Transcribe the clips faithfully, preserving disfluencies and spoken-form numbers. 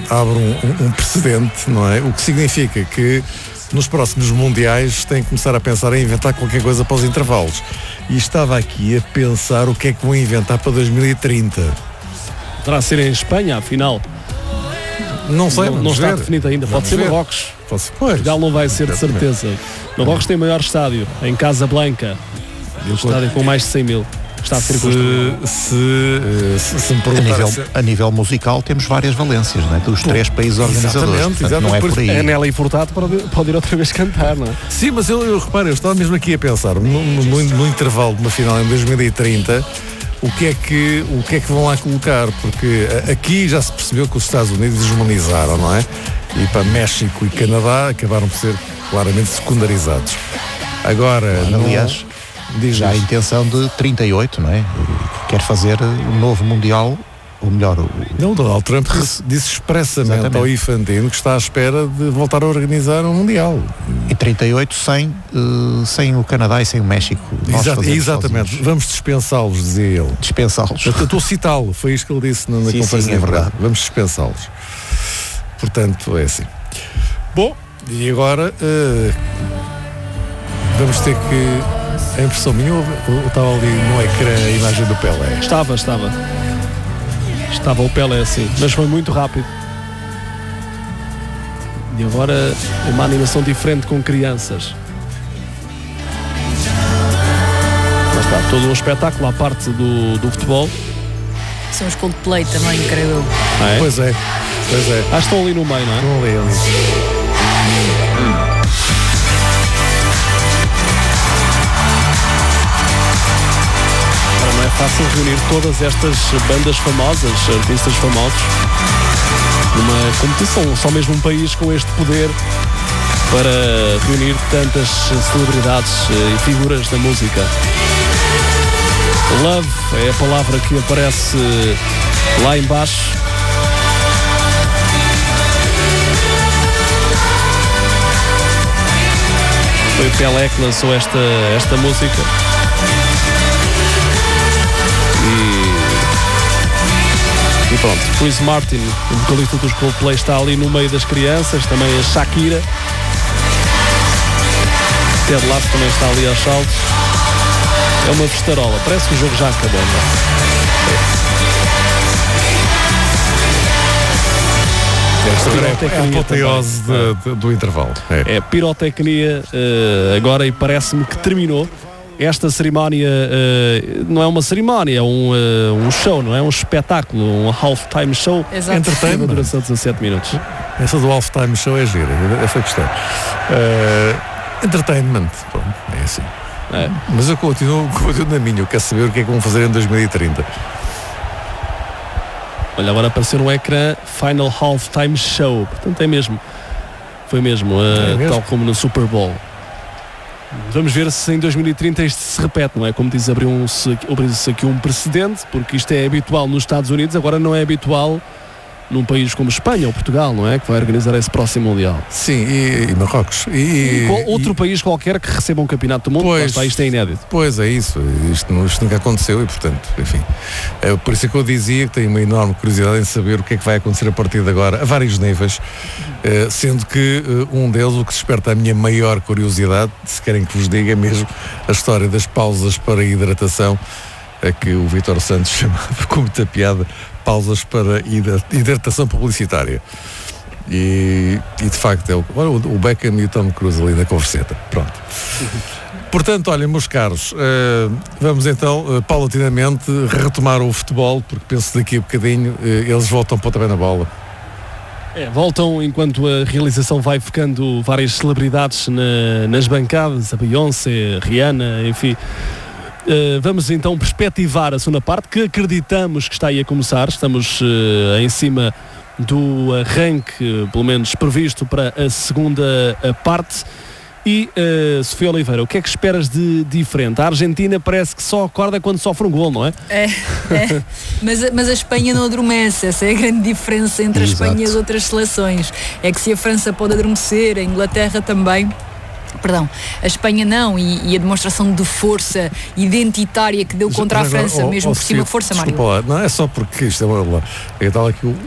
abre um, um, um precedente, não é? O que significa que nos próximos mundiais têm que começar a pensar em inventar qualquer coisa para os intervalos. E estava aqui a pensar o que é que vão inventar para dois mil e trinta. Poderá ser em Espanha, afinal. Não sei, não, não está definido ainda. Pode ser Marrocos. Pode ser, pois. Portugal não vai ser de certeza. Marrocos tem o maior estádio, em Casablanca. Um estádio com mais de cem mil. Está a ser construído. Se, se, se me a, nível, se... a nível musical temos várias valências, não é? Dos três países organizadores. Exatamente, Portanto, exatamente. não é por aí. A Nelly Furtado pode, pode ir outra vez cantar, não é? Sim, mas eu, eu reparo, eu estava mesmo aqui a pensar, no, no, no intervalo de uma final em dois mil e trinta, o que, é que, o que é que vão lá colocar? Porque aqui já se percebeu que os Estados Unidos desumanizaram, não é? E para México e Canadá acabaram por ser claramente secundarizados. Agora, Bom, aliás, diz já a intenção de trinta e oito, não é? Quer fazer um novo Mundial, ou melhor... O... Não, Donald Trump disse expressamente Exatamente. ao Infantino que está à espera de voltar a organizar um Mundial. Em trinta e oito sem, uh, sem o Canadá e sem o México. Exato, exatamente, sozinhos. Vamos dispensá-los, dizia ele. Dispensá-los. Eu estou a citá-lo, foi isto que ele disse na, na sim, conferência sim, é de verdade. verdade. Vamos dispensá-los. Portanto, é assim. Bom, e agora uh, vamos ter que... A impressão minha, ou estava ali no ecrã a imagem do Pelé? Estava, estava. Estava o Pelé assim, mas foi muito rápido. E agora uma animação diferente com crianças. Mas está todo um espetáculo à parte do, do futebol. São os Coldplay também, creio eu. Ah, é? Pois é, pois é. Ah, estão ali no meio, não é? Estão ali, ali. Não é fácil reunir todas estas bandas famosas, artistas famosos, numa competição. Só mesmo um país com este poder para reunir tantas celebridades e figuras da música. Love é a palavra que aparece lá em baixo. Foi o Pelé que lançou esta, esta música. E, e pronto, Chris Martin, o vocalista dos Coldplay, está ali no meio das crianças, também a Shakira. Ted Lasso também está ali aos saltos. É uma festarola, parece que o jogo já acabou, não é? Esta é a apoteose do intervalo. É, é pirotecnia uh, agora, e parece-me que terminou. Esta cerimónia uh, não é uma cerimónia, é um, uh, um show, não é? Um espetáculo, um halftime show. Entertainment. Duração de dezassete minutos. Essa do halftime show é gira, essa questão. Uh, entertainment, pronto, é assim. É. Mas eu continuo, continuo na minha, eu quero saber o que é que vão fazer em dois mil e trinta. Olha, agora apareceu no ecrã Final Halftime Show, portanto é mesmo, foi mesmo, uh, é mesmo? Tal como no Super Bowl. Vamos ver se em dois mil e trinta isto se repete, não é? Como diz, abriu-se aqui um precedente, porque isto é habitual nos Estados Unidos, agora não é habitual num país como Espanha ou Portugal, não é? Que vai organizar esse próximo Mundial. Sim, e, e Marrocos. E, e qual, outro e, país qualquer que receba um campeonato do mundo, pois, está, isto é inédito. Pois é isso, isto, isto nunca aconteceu e, portanto, enfim. É por isso é que eu dizia que tenho uma enorme curiosidade em saber o que é que vai acontecer a partir de agora, a vários níveis, sendo que um deles, o que desperta a minha maior curiosidade, se querem que vos diga, é mesmo a história das pausas para hidratação, a que o Vítor Santos chamava com muita piada, pausas para hidratação publicitária. E, e de facto é o, o Beckham e o Tom Cruise ali na converseta. Pronto. Portanto, olhem, meus caros, uh, vamos então uh, paulatinamente retomar o futebol, porque penso que daqui a bocadinho uh, eles voltam para também na bola. É, voltam enquanto a realização vai ficando várias celebridades na, nas bancadas, a Beyoncé, a Rihanna, enfim. Uh, vamos então perspectivar a segunda parte, que acreditamos que está aí a começar. Estamos uh, em cima do arranque, pelo menos previsto para a segunda parte. E uh, Sofia Oliveira, o que é que esperas de diferente? A Argentina parece que só acorda quando sofre um gol, não é? É, é. Mas, mas a Espanha não adormece. Essa é a grande diferença entre a Exato. Espanha e as outras seleções. É que se a França pode adormecer, a Inglaterra também. Perdão, a Espanha não, e, e a demonstração de força identitária que deu contra a França, agora, mesmo oh, por cima oh, de força, Mário. Desculpa lá, não é só porque isto é uma... É tal aqui o...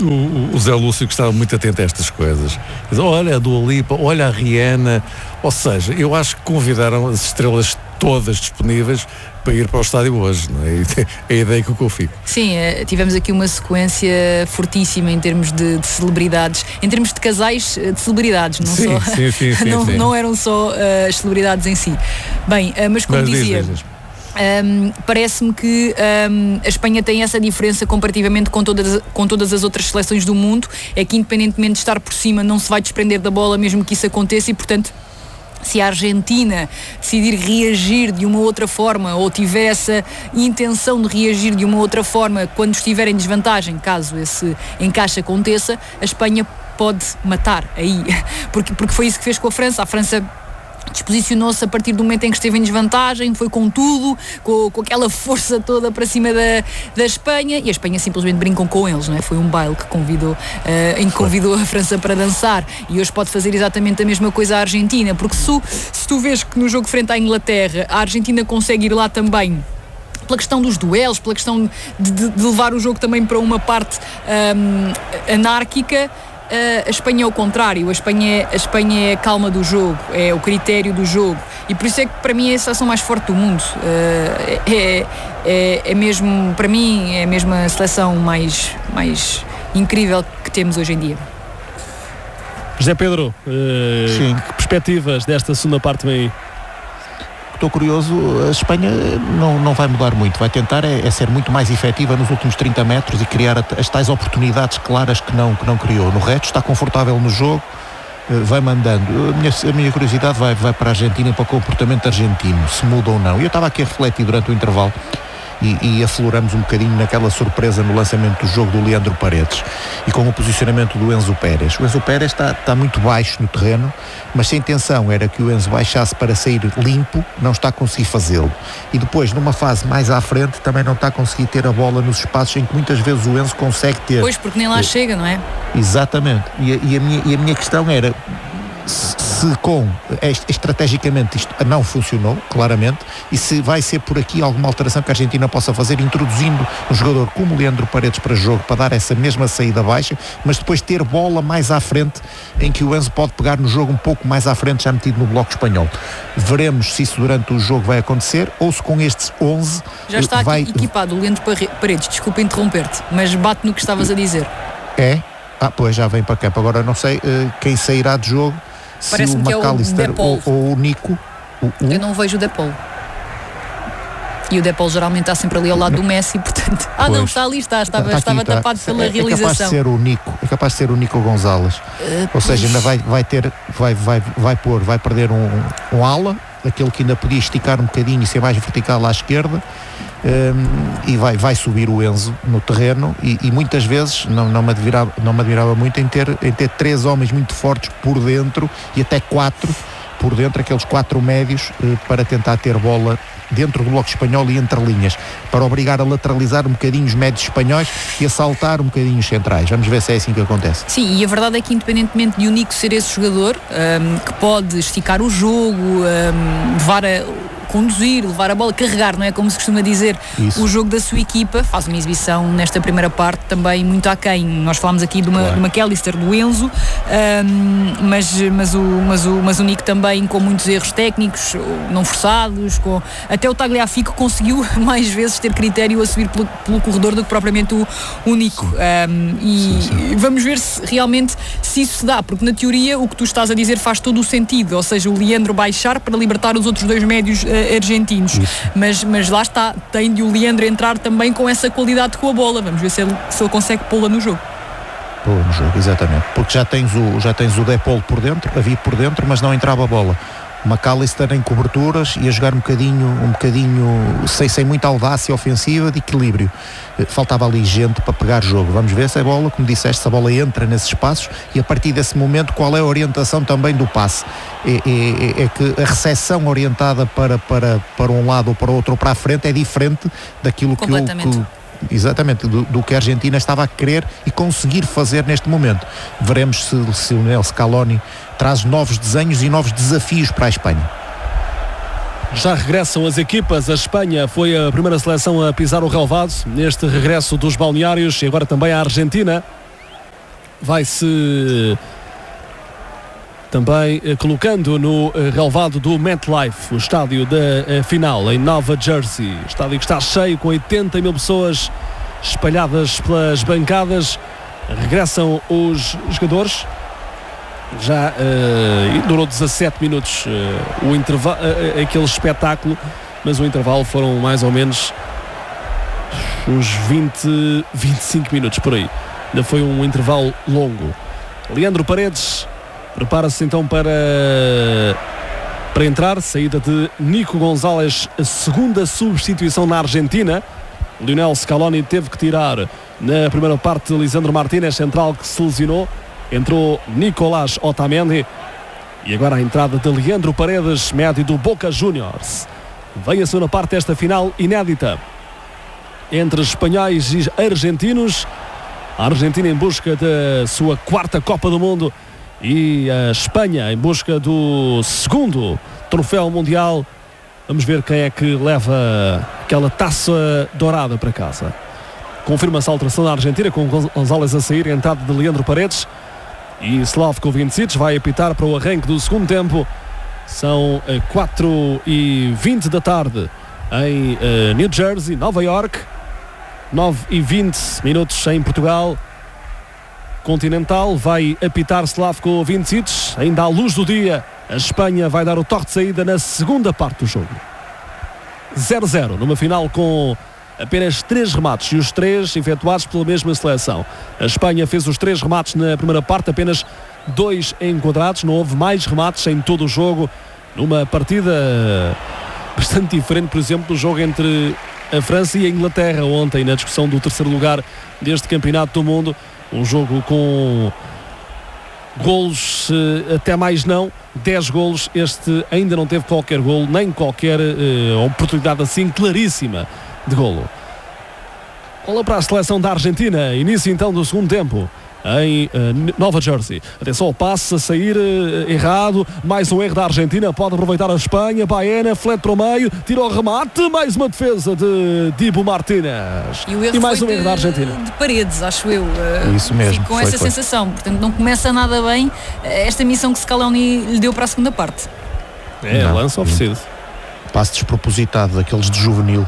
o, o Zé Lúcio que estava muito atento a estas coisas. Diz, olha a Dua Lipa, olha a Rihanna. Ou seja, eu acho que convidaram as estrelas todas disponíveis para ir para o estádio hoje, não é? É a ideia que eu fico. Sim, tivemos aqui uma sequência fortíssima em termos de, de celebridades, em termos de casais de celebridades, não sim, só sim, sim, sim, não, sim. não eram só uh, as celebridades em si. Bem, uh, mas como mas dizia, diz, diz, diz. Um, parece-me que um, a Espanha tem essa diferença comparativamente com todas, com todas as outras seleções do mundo, é que independentemente de estar por cima não se vai desprender da bola mesmo que isso aconteça e, portanto, se a Argentina decidir reagir de uma outra forma ou tiver essa intenção de reagir de uma outra forma quando estiver em desvantagem, caso esse encaixe aconteça, a Espanha pode matar aí, porque, porque foi isso que fez com a França. A França disposicionou-se a partir do momento em que esteve em desvantagem, foi com tudo, com, com aquela força toda para cima da, da Espanha, e a Espanha simplesmente brincam com eles, não é? Foi um baile que convidou, uh, em que convidou a França para dançar, e hoje pode fazer exatamente a mesma coisa a Argentina, porque se, se tu vês que no jogo frente à Inglaterra a Argentina consegue ir lá também pela questão dos duelos, pela questão de, de, de levar o jogo também para uma parte um, anárquica, a Espanha é o contrário, a Espanha é, a Espanha é a calma do jogo, é o critério do jogo, e por isso é que para mim é a seleção mais forte do mundo. É, é, é mesmo, para mim, é mesmo a seleção mais, mais incrível que temos hoje em dia. José Pedro, uh, que perspectivas desta segunda parte vem aí? Estou curioso, a Espanha não, não vai mudar muito, vai tentar é, é ser muito mais efetiva nos últimos trinta metros e criar as tais oportunidades claras que não, que não criou. No resto está confortável no jogo, vai mandando. A minha, a minha curiosidade vai, vai para a Argentina e para o comportamento argentino, se muda ou não. E eu estava aqui a refletir durante o intervalo e, e afloramos um bocadinho naquela surpresa no lançamento do jogo do Leandro Paredes e com o posicionamento do Enzo Pérez. O Enzo Pérez está, está muito baixo no terreno, mas se a intenção era que o Enzo baixasse para sair limpo, não está a conseguir fazê-lo. E depois, numa fase mais à frente, também não está a conseguir ter a bola nos espaços em que muitas vezes o Enzo consegue ter. Pois, porque nem lá é, chega, não é? Exatamente. E a, e a, minha, e a minha questão era, se com estrategicamente isto não funcionou, claramente, e se vai ser por aqui alguma alteração que a Argentina possa fazer, introduzindo um jogador como Leandro Paredes para jogo, para dar essa mesma saída baixa, mas depois ter bola mais à frente, em que o Enzo pode pegar no jogo um pouco mais à frente, já metido no bloco espanhol. Veremos se isso durante o jogo vai acontecer, ou se com estes onze já está vai... aqui equipado o Leandro Paredes, desculpa interromper-te, mas bate no que estavas a dizer. É? Ah, pois já vem para campo. Agora não sei uh, quem sairá de jogo, se parece-me o McAllister é o ou, ou o Nico. O, o... Eu não vejo o Depol. E o Depol geralmente está sempre ali ao lado do Messi, portanto... Ah, pois. Não, está ali, está, estava, está estava aqui, tapado está. pela é, realização. É capaz de ser o Nico, é capaz de ser o Nico Gonzalez. Uh, ou seja, ainda vai, vai ter, vai, vai, vai pôr, vai perder um, um ala, aquele que ainda podia esticar um bocadinho e ser mais vertical à esquerda. Um, e vai, vai subir o Enzo no terreno e, e muitas vezes não, não, me admirava, não me admirava muito em ter, em ter três homens muito fortes por dentro e até quatro por dentro, aqueles quatro médios uh, para tentar ter bola dentro do bloco espanhol e entre linhas, para obrigar a lateralizar um bocadinho os médios espanhóis e a saltar um bocadinho os centrais. Vamos ver se é assim que acontece. Sim, e a verdade é que independentemente de o Nico ser esse jogador um, que pode esticar o jogo, um, levar a conduzir, levar a bola, carregar, não é? Como se costuma dizer, isso. O jogo da sua equipa, faz uma exibição nesta primeira parte também muito aquém. Nós falámos aqui de uma, claro. de uma McAllister, do Enzo, um, mas, mas, o, mas, o, mas o Nico também com muitos erros técnicos, não forçados, com, até o Tagliafico conseguiu mais vezes ter critério a subir pelo, pelo corredor do que propriamente o, o Nico. Um, e sim, sim. Vamos ver se realmente se isso se dá, porque na teoria o que tu estás a dizer faz todo o sentido, ou seja, o Leandro baixar para libertar os outros dois médios uh, argentinos, mas, mas lá está, tem de o Leandro entrar também com essa qualidade com a bola. Vamos ver se ele, se ele consegue pô-la no jogo. Pô-la no jogo, exatamente, porque já tens o, já tens o Depol por dentro, havia por dentro, mas não entrava a bola. McAllister em coberturas e a jogar um bocadinho, um bocadinho sem, sem muita audácia ofensiva, de equilíbrio. Faltava ali gente para pegar jogo. Vamos ver se a bola, como disseste, se a bola entra nesses espaços e a partir desse momento qual é a orientação também do passe. É, é, é que a recepção orientada para, para, para um lado ou para o outro ou para a frente é diferente daquilo que o... Que, exatamente, do, do que a Argentina estava a querer e conseguir fazer neste momento. Veremos se, se o Lionel Scaloni traz novos desenhos e novos desafios para a Espanha. Já regressam as equipas. A Espanha foi a primeira seleção a pisar o relvado neste regresso dos balneários e agora também a Argentina. vai-se também eh, colocando no eh, relvado do MetLife, o estádio da eh, final em Nova Jersey. Estádio que está cheio, com oitenta mil pessoas espalhadas pelas bancadas. Regressam os jogadores. Já uh, durou dezassete minutos uh, o intervalo, uh, aquele espetáculo, mas o intervalo foram mais ou menos uns vinte, vinte e cinco minutos por aí. Ainda foi um intervalo longo. Leandro Paredes prepara-se então para, para entrar. Saída de Nico Gonzalez, a segunda substituição na Argentina. Lionel Scaloni teve que tirar na primeira parte Lisandro Martínez, central, que se lesionou. Entrou Nicolás Otamendi. E agora a entrada de Leandro Paredes, médio do Boca Juniors. Vem a segunda parte desta final inédita entre espanhóis e argentinos. A Argentina em busca da sua quarta Copa do Mundo e a Espanha em busca do segundo troféu mundial. Vamos ver quem é que leva aquela taça dourada para casa. Confirma-se a alteração da Argentina, com González a sair, a entrada de Leandro Paredes. E Slavko Vincic vai apitar para o arranque do segundo tempo. São quatro e vinte da tarde em uh, New Jersey, Nova York. nove e vinte minutos em Portugal continental. Vai apitar Slavko Vincic, ainda à luz do dia. A Espanha vai dar o toque de saída na segunda parte do jogo. zero a zero numa final com apenas três remates, e os três efetuados pela mesma seleção. A Espanha fez os três remates na primeira parte, apenas dois enquadrados. Não houve mais remates em todo o jogo, numa partida bastante diferente, por exemplo, do jogo entre a França e a Inglaterra ontem, na discussão do terceiro lugar deste campeonato do mundo. Um jogo com golos, até mais não, dez golos. Este ainda não teve qualquer golo, nem qualquer uh, oportunidade assim claríssima de golo. Bola para a seleção da Argentina. Início então do segundo tempo em uh, Nova Jersey. Atenção ao passe a sair uh, errado. Mais um erro da Argentina. Pode aproveitar a Espanha. Baena, flete para o meio. Tira o remate. Mais uma defesa de Dibu Martínez. E, o erro e mais um de, erro da Argentina. De Paredes, acho eu. Uh, Isso mesmo. Com foi, essa foi. sensação. Portanto, não começa nada bem uh, esta missão que Scaloni lhe deu para a segunda parte. É, Não. lança oferecido. Passe despropositado, daqueles de juvenil.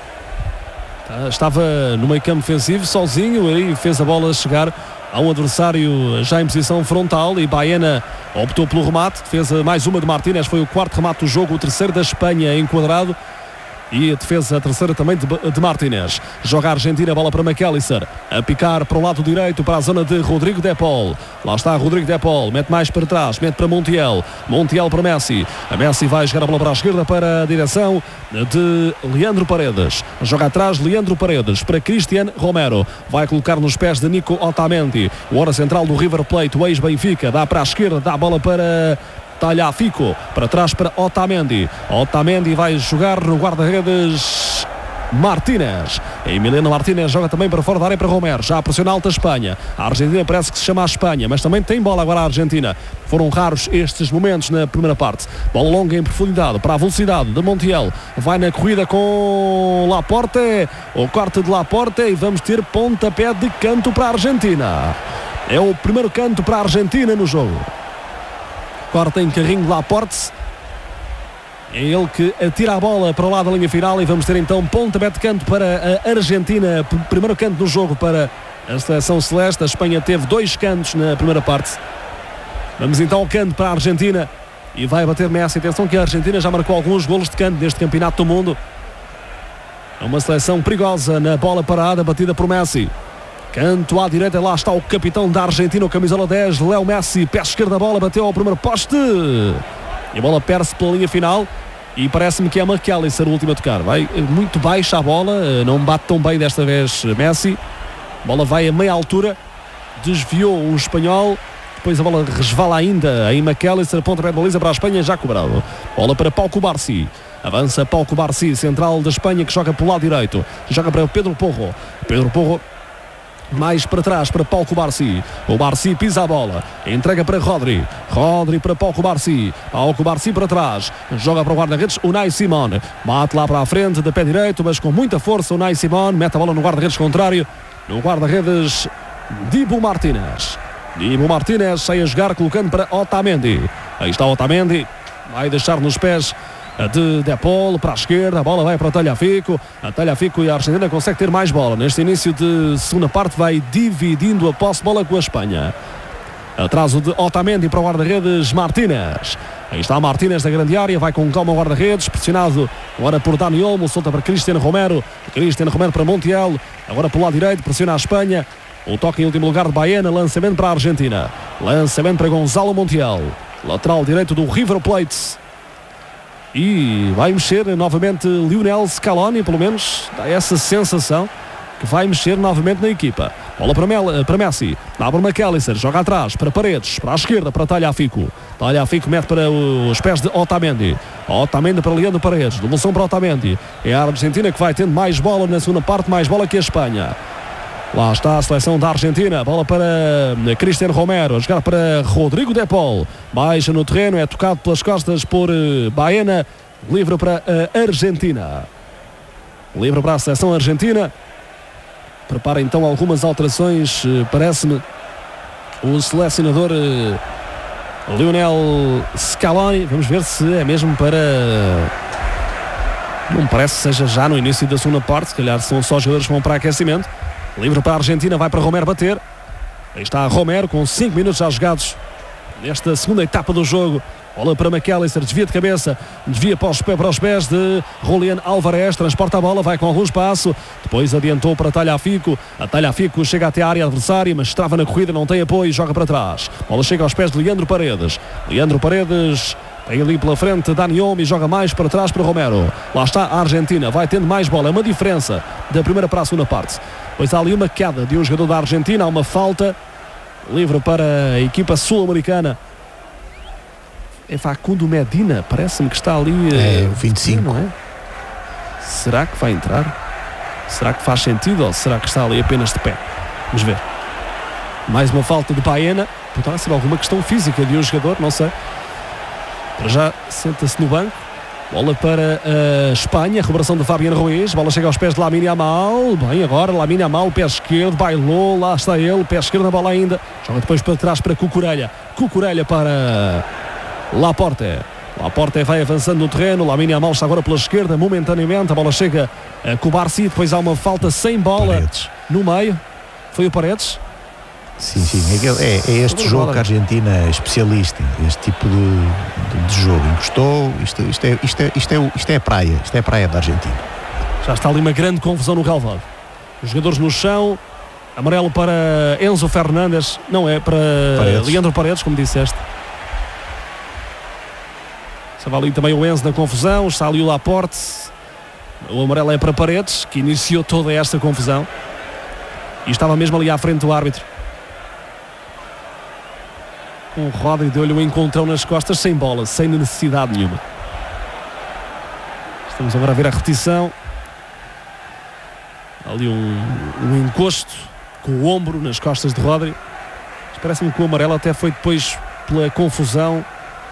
Estava no meio campo defensivo, sozinho, aí fez a bola chegar a um adversário já em posição frontal, e Baena optou pelo remate. Defesa mais uma de Martínez, foi o quarto remate do jogo, o terceiro da Espanha enquadrado. E a defesa, a terceira também de, de Martínez. Joga a Argentina, bola para McAllister, a picar para o lado direito, para a zona de Rodrigo De Paul. Lá está Rodrigo De Paul, mete mais para trás, mete para Montiel. Montiel para Messi. A Messi vai jogar a bola para a esquerda, para a direção de Leandro Paredes. Joga atrás Leandro Paredes para Cristian Romero. Vai colocar nos pés de Nico Otamendi, o hora central do River Plate, o ex-Benfica. Dá para a esquerda, dá a bola para Tagliafico, para trás para Otamendi. Otamendi vai jogar no guarda-redes Martínez. Emiliano Martínez joga também para fora da área para Romero. Já a pressionar alta a Espanha. A Argentina parece que se chama a Espanha, mas também tem bola agora a Argentina. Foram raros estes momentos na primeira parte. Bola longa em profundidade para a velocidade de Montiel. Vai na corrida com Laporte. O corte de Laporte, e vamos ter pontapé de canto para a Argentina. É o primeiro canto para a Argentina no jogo. Corta em carrinho de Laporte. É ele que atira a bola para o lado da linha final, e vamos ter então pontapé de canto para a Argentina. Primeiro canto do jogo para a seleção celeste. A Espanha teve dois cantos na primeira parte. Vamos então ao canto para a Argentina, e vai bater Messi. Atenção que a Argentina já marcou alguns golos de canto neste campeonato do mundo. É uma seleção perigosa na bola parada, batida por Messi. Canto à direita, lá está o capitão da Argentina, o camisola dez, Léo Messi. Pé esquerda, a bola bateu ao primeiro poste. E a bola perde-se pela linha final. E parece-me que é McAllister o último a tocar. Vai muito baixa a bola, não bate tão bem desta vez Messi. A bola vai a meia altura. Desviou o espanhol. Depois a bola resvala ainda em McAllister. Pontapé de baliza para a Espanha, já cobrado. Bola para Pau Cubarsí. Avança Pau Cubarsí, central da Espanha, que joga pelo lado direito. Joga para Pedro Porro. Pedro Porro mais para trás para Pau Cubarsí. O Barsi pisa a bola, entrega para Rodri. Rodri para Pau Cubarsí. Pau Cubarsí para trás, joga para o guarda-redes Unai Simón. Bate lá para a frente de pé direito, mas com muita força Unai Simón. Mete a bola no guarda-redes contrário, no guarda-redes Dibu Martínez. Dibu Martínez sai a jogar, colocando para Otamendi. Aí está Otamendi, vai deixar nos pés de De Paul para a esquerda, a bola vai para o Tagliafico, a Tagliafico e a Argentina consegue ter mais bola. Neste início de segunda parte vai dividindo a posse de bola com a Espanha. Atraso de Otamendi para o guarda-redes Martínez. Aí está Martínez da grande área, vai com calma o guarda-redes, pressionado agora por Dani Olmo, solta para Cristiano Romero, Cristiano Romero para Montiel, agora pelo lado direito, pressiona a Espanha. O toque em último lugar de Baena, lançamento para a Argentina, lançamento para Gonzalo Montiel, lateral direito do River Plate. E vai mexer novamente Lionel Scaloni, pelo menos dá essa sensação que vai mexer novamente na equipa. Bola para, Mel, para Messi, abre McAllister, joga atrás para Paredes, para a esquerda para Tagliafico. Tagliafico mete para os pés de Otamendi. Otamendi para Leandro Paredes, devolução para Otamendi. É a Argentina que vai tendo mais bola na segunda parte, mais bola que a Espanha. Lá está a seleção da Argentina, bola para Cristiano Romero, a jogar para Rodrigo De Paul, baixa no terreno, é tocado pelas costas por Baena, livre para a Argentina, livre para a seleção argentina. Prepara então algumas alterações, parece-me, o selecionador Lionel Scaloni. Vamos ver se é mesmo para... Não parece que seja já no início da segunda parte, se calhar são só jogadores que vão para aquecimento. Livre para a Argentina, vai para Romero bater. Aí está Romero com cinco minutos já jogados nesta segunda etapa do jogo. Bola para McAllister, desvia de cabeça, desvia para os, para os pés de Julián Álvarez, transporta a bola, vai com algum espaço, depois adiantou para Tagliafico, a Tagliafico chega até a área adversária, mas trava na corrida, não tem apoio, joga para trás. Bola chega aos pés de Leandro Paredes. Leandro Paredes tem ali pela frente Dani Olmo e joga mais para trás para Romero. Lá está a Argentina, vai tendo mais bola, é uma diferença da primeira para a segunda parte. Pois há ali uma queda de um jogador da Argentina, há uma falta, livre para a equipa sul-americana. É Facundo Medina, parece-me que está ali. É, o vinte e cinco. Não é? Será que vai entrar? Será que faz sentido ou será que está ali apenas de pé? Vamos ver. Mais uma falta de Baena. Poderá ser alguma questão física de um jogador, não sei. Para já, senta-se no banco. Bola para a Espanha, recuperação de Fabián Ruiz, bola chega aos pés de Lamine Yamal, bem agora Lamine Yamal, pé esquerdo, bailou, lá está ele, pé esquerdo na bola ainda, joga depois para trás para Cucurella, Cucurella para Laporte, Laporte vai avançando no terreno, Lamine Yamal está agora pela esquerda, momentaneamente, a bola chega a Cubarsí, depois há uma falta sem bola Paredes. No meio, foi o Paredes? Sim, sim, é, é este jogo que a Argentina é especialista, este tipo de, de, de jogo. Encostou, isto, isto, é, isto, é, isto, é, isto é a praia, isto é a praia da Argentina. Já está ali uma grande confusão no relvado. Os jogadores no chão, amarelo para Enzo Fernandes, não é para Paredes. Leandro Paredes, como disseste. Estava ali também o Enzo na confusão, está ali o Laporte. O amarelo é para Paredes, que iniciou toda esta confusão. E estava mesmo ali à frente do árbitro. Com o Rodri deu-lhe um encontrão nas costas, sem bola, sem necessidade nenhuma. Estamos agora a ver a repetição. Ali um, um encosto com o ombro nas costas de Rodri. Parece-me que o amarelo até foi depois pela confusão.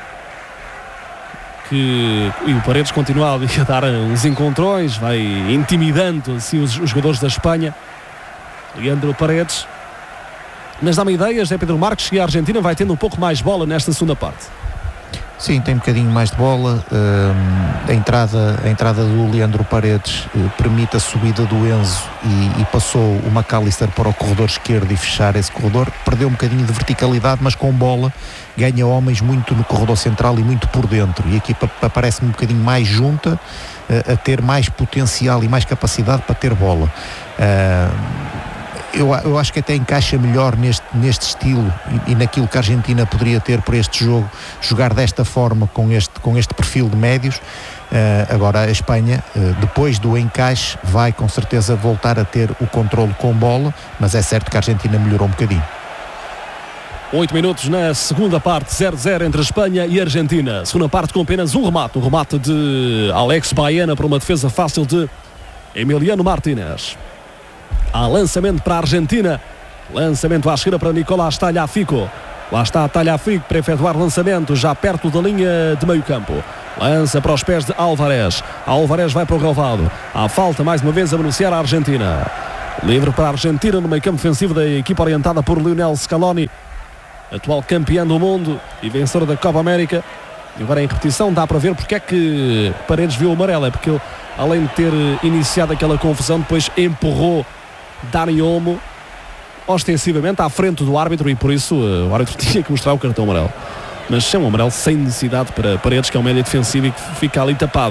Que, e o Paredes continua ali a dar uns encontrões, vai intimidando assim os, os jogadores da Espanha. Leandro Paredes. Mas dá-me ideias, é Pedro Marques, que a Argentina vai tendo um pouco mais bola nesta segunda parte. Sim, tem um bocadinho mais de bola. Uh, a, entrada, a entrada do Leandro Paredes uh, permite a subida do Enzo e, e passou o McAllister para o corredor esquerdo e fechar esse corredor. Perdeu um bocadinho de verticalidade, mas com bola ganha homens muito no corredor central e muito por dentro. E a equipa parece-me um bocadinho mais junta, uh, a ter mais potencial e mais capacidade para ter bola. Uh, Eu, eu acho que até encaixa melhor neste, neste estilo e, e naquilo que a Argentina poderia ter por este jogo, jogar desta forma com este, com este perfil de médios. Uh, agora a Espanha, uh, depois do encaixe, vai com certeza voltar a ter o controle com bola, mas é certo que a Argentina melhorou um bocadinho. oito minutos na segunda parte, zero a zero entre a Espanha e a Argentina. Segunda parte com apenas um remate, um remate de Alex Baena para uma defesa fácil de Emiliano Martínez. Há lançamento para a Argentina, lançamento à esquerda para Nicolás Tagliafico. Lá está Tagliafico para efetuar lançamento já perto da linha de meio campo. Lança para os pés de Álvarez. Álvarez vai para o relvado. Há falta mais uma vez a beneficiar a Argentina. Livre para a Argentina no meio campo defensivo da equipa orientada por Lionel Scaloni. atual campeã do mundo e vencedora da Copa América. E agora em repetição dá para ver porque é que Paredes viu o amarelo. É porque ele, além de ter iniciado aquela confusão, depois empurrou Dani Olmo ostensivamente à frente do árbitro e por isso uh, o árbitro tinha que mostrar o cartão amarelo. Mas é um amarelo sem necessidade para Paredes, que é um média defensivo e que fica ali tapado,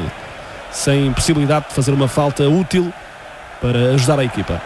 sem possibilidade de fazer uma falta útil para ajudar a equipa.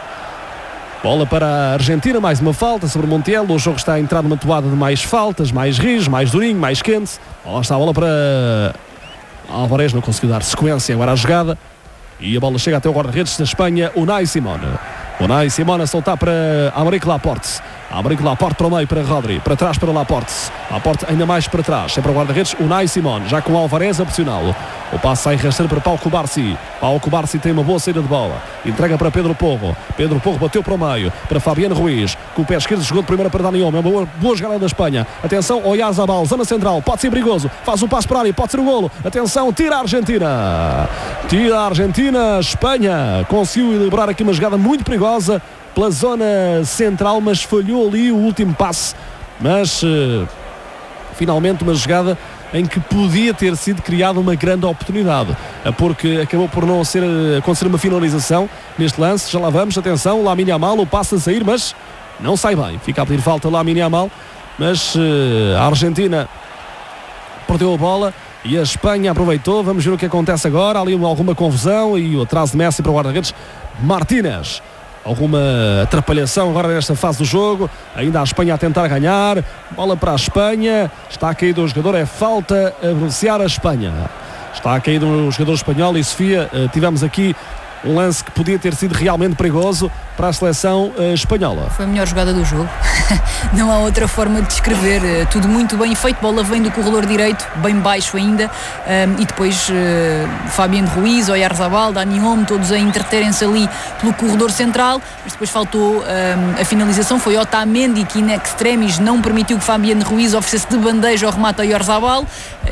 Bola para a Argentina, mais uma falta sobre Montiel. O jogo está a entrar numa toada de mais faltas, mais rijo, mais durinho, mais quente. Lá está a bola para Álvarez, não conseguiu dar sequência agora à jogada. E a bola chega até o guarda-redes da Espanha, Unai Simón. Unai Simón a soltar para Aymeric Laporte. Aymeric Laporte para o meio, para Rodri. Para trás para Laporte. Laporte ainda mais para trás. É para o guarda-redes Unai Simón. Já com Álvarez a pressioná-lo. O passe sai rasteiro para Pau Cubarsí. Pau Cubarsí tem uma boa saída de bola. Entrega para Pedro Porro. Pedro Porro bateu para o meio. Para Fabiano Ruiz. Com o pé esquerdo jogou de primeira para Dani Olmo. É uma boa, boa jogada da Espanha. Atenção, Oyarzabal. Zona central. Pode ser perigoso. Faz o passe para ali. Pode ser o golo. Atenção, tira a Argentina. Tira a Argentina. Espanha conseguiu elaborar aqui uma jogada muito perigosa pela zona central, mas falhou ali o último passe. Mas uh, finalmente uma jogada em que podia ter sido criada uma grande oportunidade, porque acabou por não ser, acontecer uma finalização neste lance. Já lá vamos, atenção, Lamine Yamal, o passe a sair, mas não sai bem, fica a pedir falta Lamine Yamal, mas uh, a Argentina perdeu a bola e a Espanha aproveitou. Vamos ver o que acontece agora. Ali alguma confusão e o atraso de Messi para o guarda-redes Martínez. Alguma atrapalhação agora nesta fase do jogo. Ainda a Espanha a tentar ganhar. Bola para a Espanha. Está caído o jogador. É falta a beneficiar a Espanha. Está caído o jogador espanhol. E Sofia, tivemos aqui um lance que podia ter sido realmente perigoso para a seleção uh, espanhola. Foi a melhor jogada do jogo. Não há outra forma de descrever. Uh, tudo muito bem feito. Bola vem do corredor direito, bem baixo ainda. Um, e depois uh, Fabiano Ruiz, Oyarzabal, Dani Olmo, todos a entreterem-se ali pelo corredor central. Mas depois faltou um, a finalização. Foi Otamendi que in extremis não permitiu que Fabiano Ruiz oferecesse de bandeja ao remate a Oyarzabal.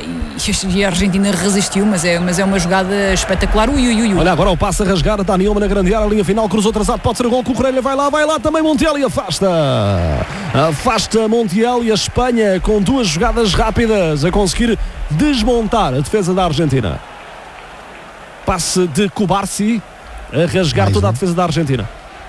E, e a Argentina resistiu, mas é, mas é uma jogada espetacular. Ui, ui, ui. Olha agora o passe a rasgar, Dani Olmo na grande área, a linha final, cruzou atrasado, pode ser o gol. Cucurella vai lá, vai lá também Montiel e afasta. Afasta Montiel e a Espanha com duas jogadas rápidas a conseguir desmontar a defesa da Argentina. Passe de Cubarsí a rasgar Mais toda um. a defesa da Argentina.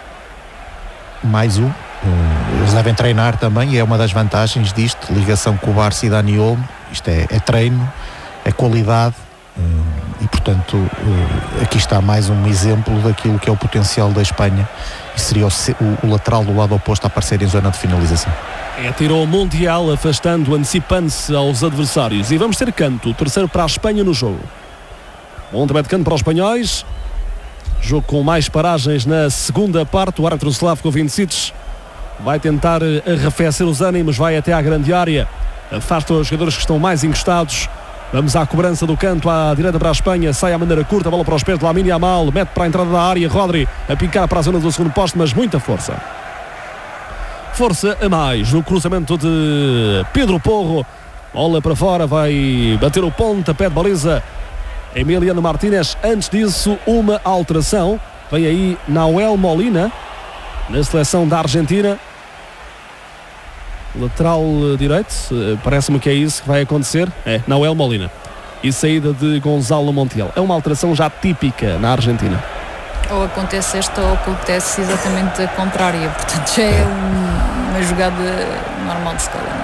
Mais um. Eles devem treinar também e é uma das vantagens disto. Ligação Cubarsí e Dani Olmo. Isto é, é treino, é qualidade. E portanto aqui está mais um exemplo daquilo que é o potencial da Espanha e seria o, o, o lateral do lado oposto a aparecer em zona de finalização. É, tirou o Mundial afastando, antecipando-se aos adversários e vamos ter canto, o terceiro para a Espanha no jogo. Bom também de canto para os espanhóis, jogo com mais paragens na segunda parte. O árbitro Slavko Vincic vai tentar arrefecer os ânimos, vai até à grande área, afasta os jogadores que estão mais encostados. Vamos à cobrança do canto à direita para a Espanha. Sai à maneira curta, a bola para os pés de Lamine Yamal. Mete para a entrada da área Rodri a picar para a zona do segundo posto, mas muita força. Força a mais no cruzamento de Pedro Porro. Bola para fora, vai bater o pontapé de baliza Emiliano Martínez. Antes disso, uma alteração. Vem aí Nahuel Molina na seleção da Argentina. Lateral direito, parece-me que é isso que vai acontecer. É, Nahuel Molina. E saída de Gonzalo Montiel. É uma alteração já típica na Argentina. Ou acontece esta ou acontece exatamente a contrária. Portanto, já é um, uma jogada normal de escala.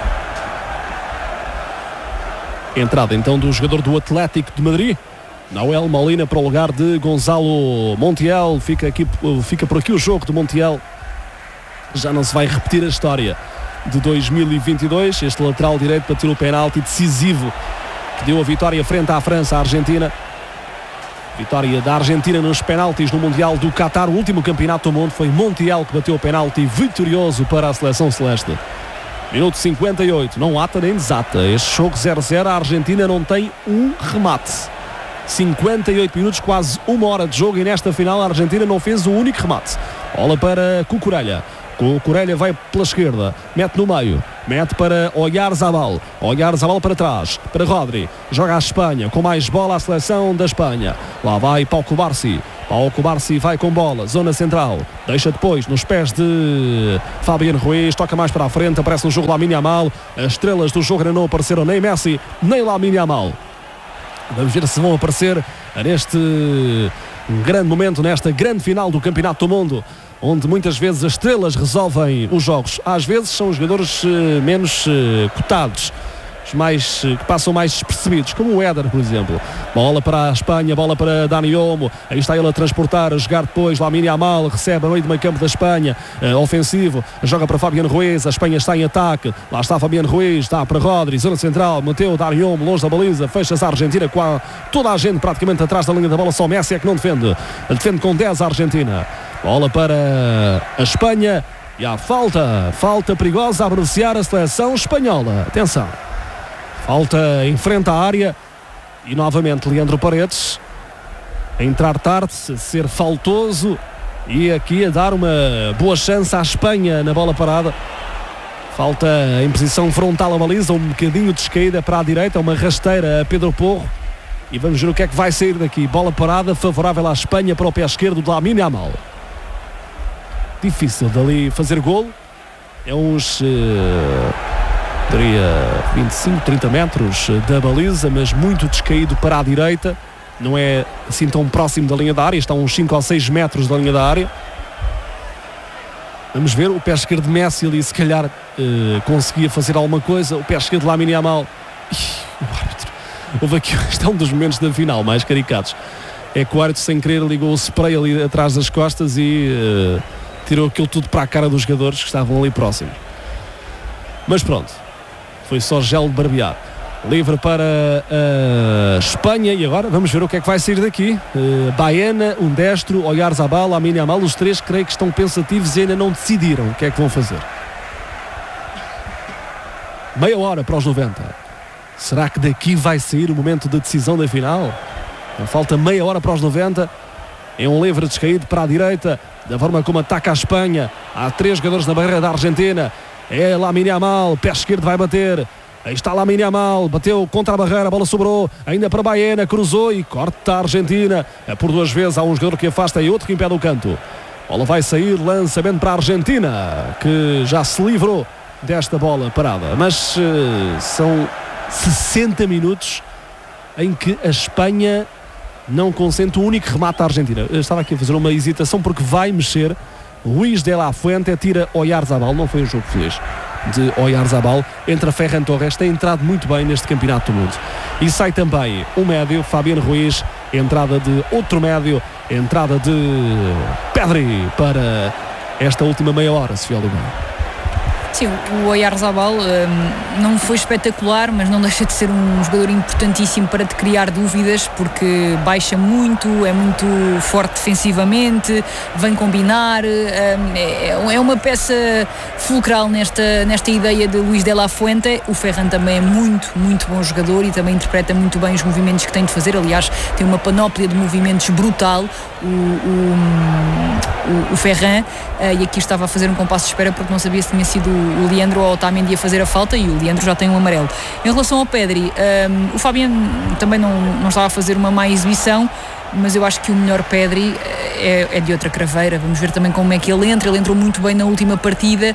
Entrada então do jogador do Atlético de Madrid, Nahuel Molina, para o lugar de Gonzalo Montiel. Fica, aqui, fica por aqui o jogo de Montiel. Já não se vai repetir a história de dois mil e vinte e dois, este lateral direito bateu o penalti decisivo que deu a vitória frente à França, à Argentina. Vitória da Argentina nos penaltis no Mundial do Qatar, o último campeonato do mundo. Foi Montiel que bateu o penalti vitorioso para a seleção celeste. Minuto cinquenta e oito, não ata nem desata este jogo zero a zero. A Argentina não tem um remate. cinquenta e oito minutos, quase uma hora de jogo, e nesta final a Argentina não fez um único remate. Bola para Cucurella. Cucurella vai pela esquerda, mete no meio, mete para Oyarzabal, Oyarzabal para trás, para Rodri, joga a Espanha, com mais bola a seleção da Espanha. Lá vai Pau Cubarsí, Paulo Cubarsi vai com bola, zona central, deixa depois nos pés de Fabián Ruiz, toca mais para a frente, aparece no jogo Lamine Yamal. As estrelas do jogo não apareceram, nem Messi, nem Lamine Yamal. Vamos ver se vão aparecer neste grande momento, nesta grande final do Campeonato do Mundo, onde muitas vezes as estrelas resolvem os jogos. Às vezes são os jogadores uh, menos uh, cotados, os mais, uh, que passam mais despercebidos, como o Éder, por exemplo. Bola para a Espanha, bola para Dani Olmo, aí está ele a transportar, a jogar depois, Lamine Yamal recebe a meio do meio campo da Espanha, uh, ofensivo, joga para Fabián Ruiz, a Espanha está em ataque, lá está Fabián Ruiz, está para Rodri, zona central, meteu Dani Olmo longe da baliza, fecha-se a Argentina com a, toda a gente praticamente atrás da linha da bola, só Messi é que não defende, defende com dez a Argentina. Bola para a Espanha e há falta, falta perigosa a beneficiar a seleção espanhola. Atenção, falta em frente à área e novamente Leandro Paredes a entrar tarde, a ser faltoso e aqui a dar uma boa chance à Espanha na bola parada. Falta em posição frontal à baliza, um bocadinho de descaída para a direita, uma rasteira a Pedro Porro e vamos ver o que é que vai sair daqui. Bola parada favorável à Espanha para o pé esquerdo de Lamine Yamal. Difícil dali fazer golo, é uns uh, teria vinte e cinco, trinta metros da baliza, mas muito descaído para a direita, não é assim tão próximo da linha da área, está a uns cinco ou seis metros da linha da área. Vamos ver, o pé esquerdo de Messi ali se calhar uh, conseguia fazer alguma coisa, o pé esquerdo de Lamine Yamal. Ih, o árbitro, houve aqui, este é um dos momentos da final mais caricatos, é que o árbitro sem querer ligou o spray ali atrás das costas e uh, tirou aquilo tudo para a cara dos jogadores que estavam ali próximos. Mas pronto, foi só gel de barbear. Livre para a Espanha e agora vamos ver o que é que vai sair daqui. uh, Baena, um destro, Oyarzabal, Lamine Yamal, os três creio que estão pensativos e ainda não decidiram o que é que vão fazer. Meia hora para os noventa. Será que daqui vai sair o momento da decisão da final? Falta meia hora para os noventa. É um livre descaído para a direita, da forma como ataca a Espanha. Há três jogadores na barreira da Argentina. É Lamine Yamal, pé esquerdo vai bater. Aí está Lamine Yamal, bateu contra a barreira, a bola sobrou, ainda para Baena, cruzou e corta a Argentina. Por duas vezes há um jogador que afasta e outro que impede o canto. A bola vai sair, lançamento para a Argentina, que já se livrou desta bola parada. Mas uh, são sessenta minutos em que a Espanha não consente o único remate à Argentina. Eu estava aqui a fazer uma hesitação porque vai mexer. Luís de la Fuente tira Oyarzabal, não foi um jogo feliz de Oyarzabal, entra Ferran Torres, tem entrado muito bem neste Campeonato do Mundo. E sai também o médio, Fabián Ruiz, entrada de outro médio, entrada de Pedri para esta última meia hora, Sofia Oliveira. Sim, o Oyarzabal um, não foi espetacular, mas não deixa de ser um jogador importantíssimo para te criar dúvidas, porque baixa muito, é muito forte defensivamente, vem combinar, um, é, é uma peça fulcral nesta, nesta ideia de Luís de la Fuente. O Ferran também é muito, muito bom jogador e também interpreta muito bem os movimentos que tem de fazer. Aliás, tem uma panóplia de movimentos brutal, o, o, o, o Ferran, uh, e aqui estava a fazer um compasso de espera porque não sabia se tinha sido o Leandro ou o Otamendi a fazer a falta, e o Leandro já tem um amarelo. Em relação ao Pedri, um, o Fabián também não, não estava a fazer uma má exibição, mas eu acho que o melhor Pedri é, é de outra craveira. Vamos ver também como é que ele entra. Ele entrou muito bem na última partida,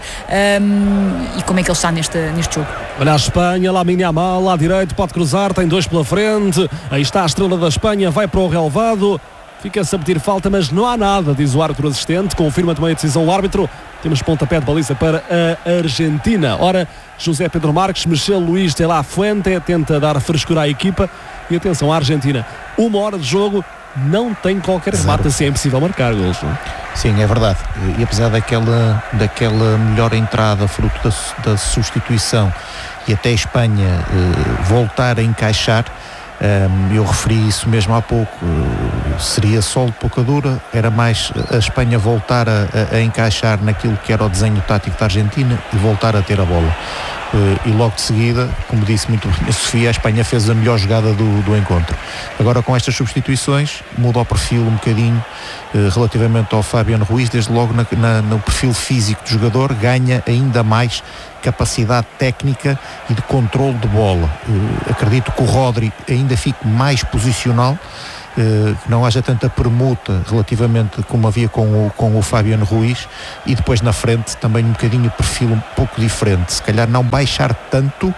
um, e como é que ele está neste, neste jogo. Olha a Espanha, Lamine Yamal, lá direito, pode cruzar, tem dois pela frente, aí está a estrela da Espanha, vai para o relvado, fica-se a pedir falta, mas não há nada, diz o árbitro assistente, confirma também a decisão o árbitro. Temos pontapé de baliza para a Argentina. Ora, José Pedro Marques mexeu Luís de la Fuente, tenta dar frescura à equipa. E atenção, a Argentina, uma hora de jogo, não tem qualquer remate, assim é impossível marcar gols. Não? Sim, é verdade. E apesar daquela, daquela melhor entrada, fruto da, da substituição, e até a Espanha eh, voltar a encaixar, Um, eu referi isso mesmo há pouco, uh, seria sol de pouca dura, era mais a Espanha voltar a, a, a encaixar naquilo que era o desenho tático da Argentina e voltar a ter a bola. Uh, e logo de seguida, como disse muito bem a Sofia, a Espanha fez a melhor jogada do, do encontro. Agora, com estas substituições, muda o perfil um bocadinho uh, relativamente ao Fabián Ruiz, desde logo na, na, no perfil físico do jogador, ganha ainda mais capacidade técnica e de controle de bola. Uh, acredito que o Rodri ainda fique mais posicional, que não haja tanta permuta relativamente como havia com o, com o Fabiano Ruiz, e depois na frente também um bocadinho de perfil um pouco diferente, se calhar não baixar tanto,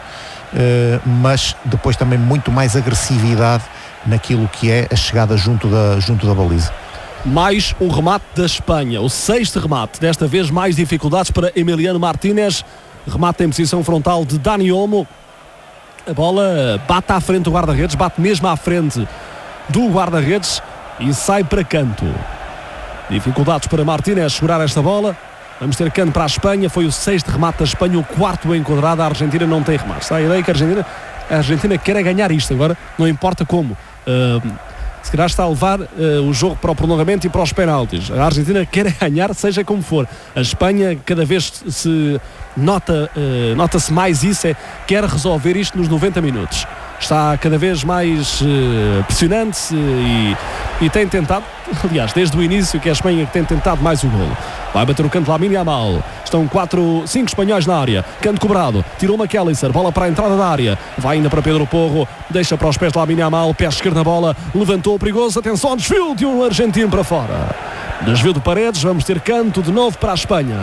mas depois também muito mais agressividade naquilo que é a chegada junto da, junto da baliza. Mais um remate da Espanha, o sexto remate, desta vez mais dificuldades para Emiliano Martínez. Remate em posição frontal de Dani Olmo. A bola bate à frente do guarda-redes, bate mesmo à frente do guarda-redes e sai para canto. Dificuldades para Martínez segurar esta bola. Vamos ter canto para a Espanha. Foi o sexto remate da Espanha, o quarto enquadrado. A Argentina não tem remate. Está a ideia que a Argentina, a Argentina quer ganhar isto agora, não importa como. Uh, se calhar está a levar uh, o jogo para o prolongamento e para os penaltis. A Argentina quer ganhar, seja como for. A Espanha cada vez se nota, uh, nota-se mais isso, é, quer resolver isto nos noventa minutos. Está cada vez mais uh, pressionante uh, e, e tem tentado, aliás, desde o início que é a Espanha que tem tentado mais o golo. Vai bater o canto Lamine Yamal. Estão quatro, cinco espanhóis na área. Canto cobrado. Tirou McAllister. Bola para a entrada da área. Vai ainda para Pedro Porro. Deixa para os pés de Lamine Yamal. Pé esquerdo na bola. Levantou perigoso. Atenção, desvio de um argentino para fora. Desvio de Paredes. Vamos ter canto de novo para a Espanha.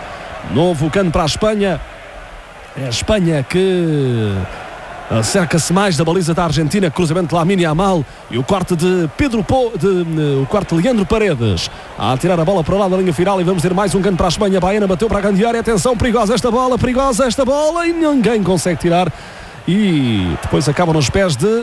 Novo canto para a Espanha. É a Espanha que acerca-se mais da baliza da Argentina. Cruzamento de Lamine Yamal e o corte de Pedro Po, de, de, o corte de Leandro Paredes a tirar a bola para lá da linha final, e vamos ter mais um canto para a Espanha. Baena bateu para a grande área. Atenção, perigosa esta bola, perigosa esta bola, e ninguém consegue tirar, e depois acaba nos pés de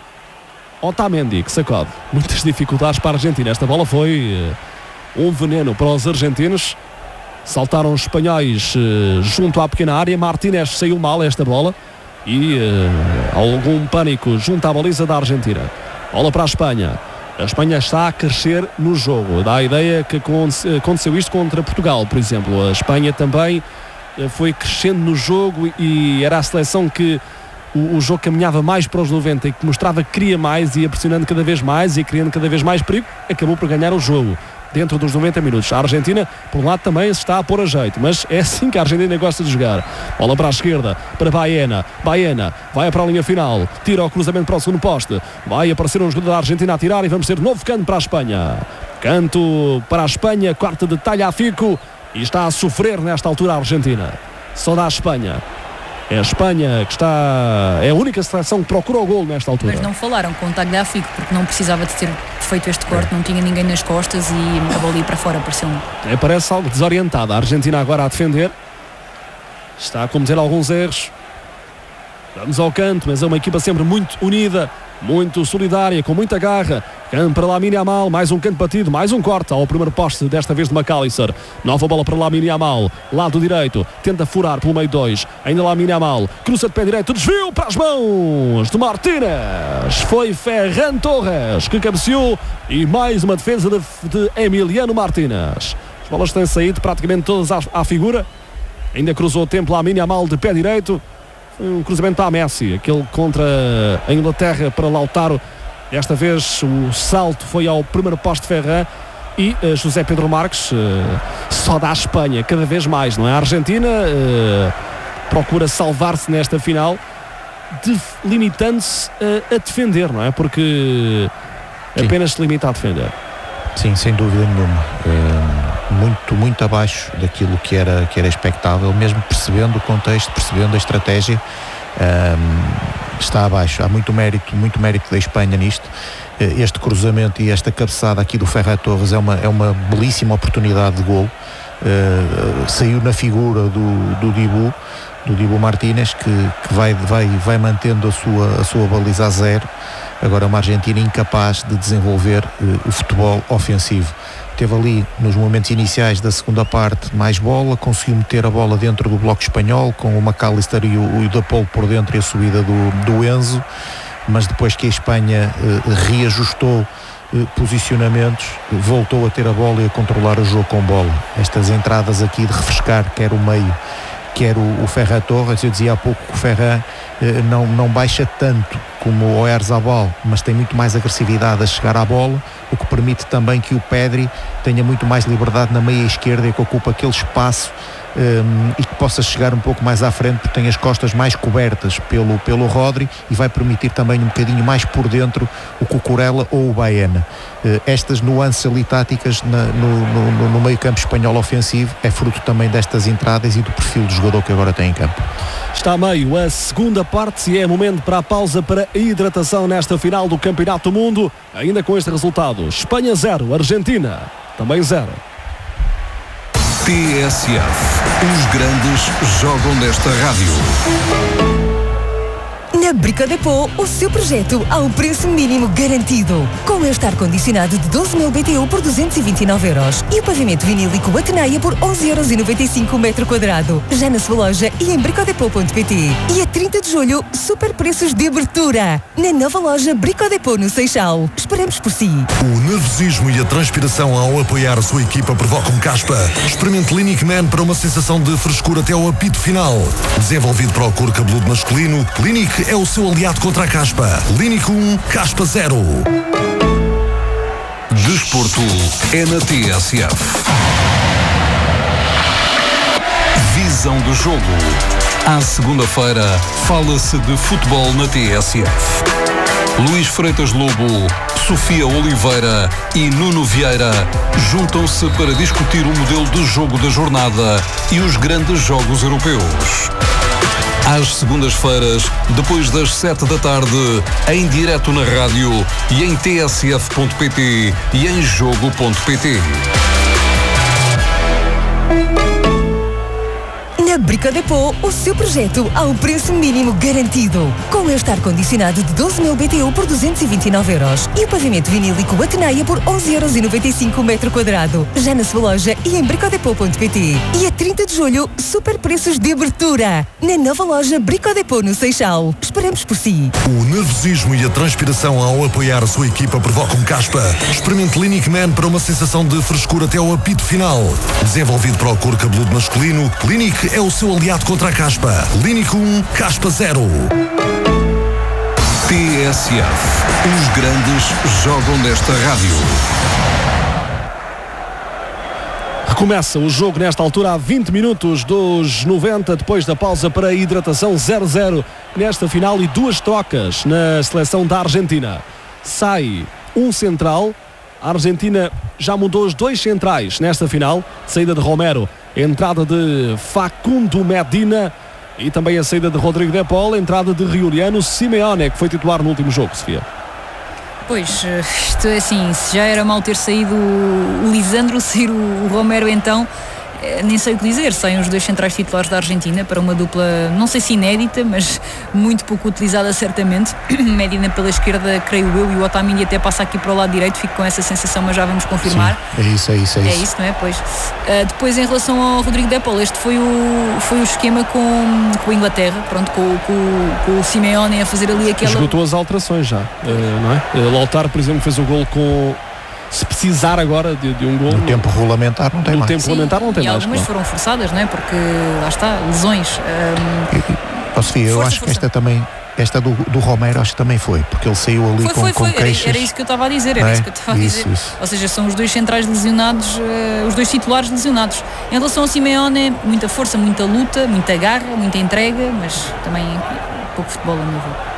Otamendi, que sacode. Muitas dificuldades para a Argentina. Esta bola foi uh, um veneno para os argentinos. Saltaram os espanhóis uh, junto à pequena área. Martínez saiu mal esta bola e uh, algum pânico junto à baliza da Argentina. Bola para a Espanha. A Espanha está a crescer no jogo. Dá a ideia que aconteceu isto contra Portugal, por exemplo. A Espanha também uh, foi crescendo no jogo e era a seleção que o, o jogo caminhava mais para os noventa e que mostrava que queria mais, e ia pressionando cada vez mais e criando cada vez mais perigo. Acabou por ganhar o jogo dentro dos noventa minutos. A Argentina, por um lado, também se está a pôr a jeito, mas é assim que a Argentina gosta de jogar. Bola para a esquerda, para Baena. Baena vai para a linha final, tira o cruzamento para o segundo poste. Vai aparecer um jogador da Argentina a tirar, e vamos ter novo canto para a Espanha. Canto para a Espanha, quarto de Tagliafico, e está a sofrer nesta altura a Argentina. Só dá a Espanha. É a Espanha que está... É a única seleção que procura o gol nesta altura. Mas não falaram com o Tagliafico, porque não precisava de ter feito este corte, é. Não tinha ninguém nas costas e a bola ia para fora, pareceu-me. É, parece algo desorientado. A Argentina agora a defender. Está a cometer alguns erros. Vamos ao canto, mas é uma equipa sempre muito unida, muito solidária, com muita garra. Canto para Lamine Yamal, mais um canto batido, mais um corte ao primeiro poste, desta vez de McAllister. Nova bola para Lamine Yamal, lado direito, tenta furar pelo meio dois, ainda Lamine Yamal, cruza de pé direito, desvio para as mãos de Martínez. Foi Ferran Torres que cabeceou, e mais uma defesa de, de Emiliano Martínez. As bolas têm saído praticamente todas à, à figura. Ainda cruzou o tempo Lamine Yamal de pé direito. Um cruzamento à Messi, aquele contra a Inglaterra para Lautaro. Desta vez o salto foi ao primeiro poste de Ferran, e uh, José Pedro Marques uh, só dá a Espanha cada vez mais, não é? A Argentina uh, procura salvar-se nesta final, def- limitando-se uh, a defender, não é? Porque Sim. apenas se limita a defender. Sim, sem dúvida nenhuma. Uh, muito, muito abaixo daquilo que era, que era expectável, mesmo percebendo o contexto, percebendo a estratégia. Uh, está abaixo. Há muito mérito, muito mérito da Espanha nisto. Uh, este cruzamento e esta cabeçada aqui do Ferran Torres é uma, é uma belíssima oportunidade de gol. Uh, saiu na figura do, do Dibu, do Dibu Martínez, que, que vai, vai, vai mantendo a sua, a sua baliza a zero. Agora uma Argentina incapaz de desenvolver uh, o futebol ofensivo. Teve ali nos momentos iniciais da segunda parte mais bola, conseguiu meter a bola dentro do bloco espanhol, com o McAllister e o, o Da Polo por dentro, e a subida do, do Enzo, mas depois que a Espanha uh, reajustou uh, posicionamentos, voltou a ter a bola e a controlar o jogo com bola. Estas entradas aqui de refrescar, quer o meio, quer o, o Ferran Torres, eu dizia há pouco que o Ferran uh, não, não baixa tanto como o Oyarzabal, mas tem muito mais agressividade a chegar à bola, o que permite também que o Pedri tenha muito mais liberdade na meia esquerda e que ocupe aquele espaço um, e que possa chegar um pouco mais à frente, porque tem as costas mais cobertas pelo, pelo Rodri e vai permitir também um bocadinho mais por dentro o Cucurella ou o Baena. Uh, estas nuances ali táticas na, no, no, no meio campo espanhol ofensivo é fruto também destas entradas e do perfil do jogador que agora tem em campo. Está a meio a segunda parte e é momento para a pausa para a hidratação nesta final do Campeonato do Mundo, ainda com este resultado: Espanha zero, Argentina também zero. T S F. Os grandes jogam nesta rádio. Na Brico Depot, o seu projeto ao preço mínimo garantido. Com este ar-condicionado de doze mil B T U por duzentos e vinte e nove euros e o pavimento vinílico Atenaia por onze euros e noventa e cinco o metro quadrado. Já na sua loja e em bricodepot ponto pt. E a trinta de julho, super preços de abertura. Na nova loja Brico Depot no Seixal. Esperamos por si. O nervosismo e a transpiração ao apoiar a sua equipa provocam caspa. Experimente Clinic Man para uma sensação de frescura até ao apito final. Desenvolvido para o couro cabeludo masculino, Clinic é o seu aliado contra a caspa. Clinic um, caspa zero. Desporto é na T S F. Visão do jogo. À segunda-feira, fala-se de futebol na T S F. Luís Freitas Lobo, Sofia Oliveira e Nuno Vieira juntam-se para discutir o modelo de jogo da jornada e os grandes jogos europeus. Às segundas-feiras, depois das sete da tarde, em direto na rádio e em t s f ponto p t e em jogo ponto p t. Na Brico Depot, o seu projeto ao preço mínimo garantido. Com este ar-condicionado de doze mil B T U por duzentos e vinte e nove euros e o pavimento vinílico Atenaia por onze euros e noventa e cinco o metro quadrado. Já na sua loja e em bricodepot ponto pt. E a trinta de julho, super preços de abertura. Na nova loja Brico Depot no Seixal. Esperamos por si. O nervosismo e a transpiração ao apoiar a sua equipa provocam caspa. Experimente Clinic Man para uma sensação de frescura até ao apito final. Desenvolvido para o couro cabeludo masculino, Clinic é o seu aliado contra a caspa. Clinic um, caspa zero. T S F. Os grandes jogam nesta rádio. Recomeça o jogo nesta altura há vinte minutos dos noventa, depois da pausa para a hidratação. Zero zero nesta final e duas trocas na seleção da Argentina. Sai um central. A Argentina já mudou os dois centrais nesta final. Saída de Romero, entrada de Facundo Medina e também a saída de Rodrigo de Paul, entrada de Giuliano Simeone, que foi titular no último jogo, Sofia. Pois, isto é assim, se já era mal ter saído o Lisandro, sair o Romero então, nem sei o que dizer. Saem os dois centrais titulares da Argentina para uma dupla, não sei se inédita, mas muito pouco utilizada certamente. Medina pela esquerda, creio eu, e o Otamendi até passa aqui para o lado direito. Fico com essa sensação, mas já vamos confirmar. Sim, é isso, é isso, é, é isso. É isso, não é? Pois. Uh, depois, em relação ao Rodrigo de Paul, este foi o, foi o esquema com, com a Inglaterra, pronto, com, com, com o Simeone a fazer ali aquela... Esgotou as alterações já, uh, não é? Uh, Lautaro, por exemplo, fez o gol com... Se precisar agora de, de um gol... No tempo regulamentar não tem no mais. tempo regulamentar não tem e mais. E algumas claro. foram forçadas, não é? Porque, lá está, lesões. Um... Oh, Sofia, eu força, acho força. que esta também, esta do, do Romero, acho que também foi, porque ele saiu ali foi, com, foi, com foi. queixas. Era, era isso que eu estava a dizer, era é? isso que eu estava a isso, dizer. Isso. Ou seja, são os dois centrais lesionados, uh, os dois titulares lesionados. Em relação ao Simeone, muita força, muita luta, muita garra, muita entrega, mas também pouco futebol a meu ver.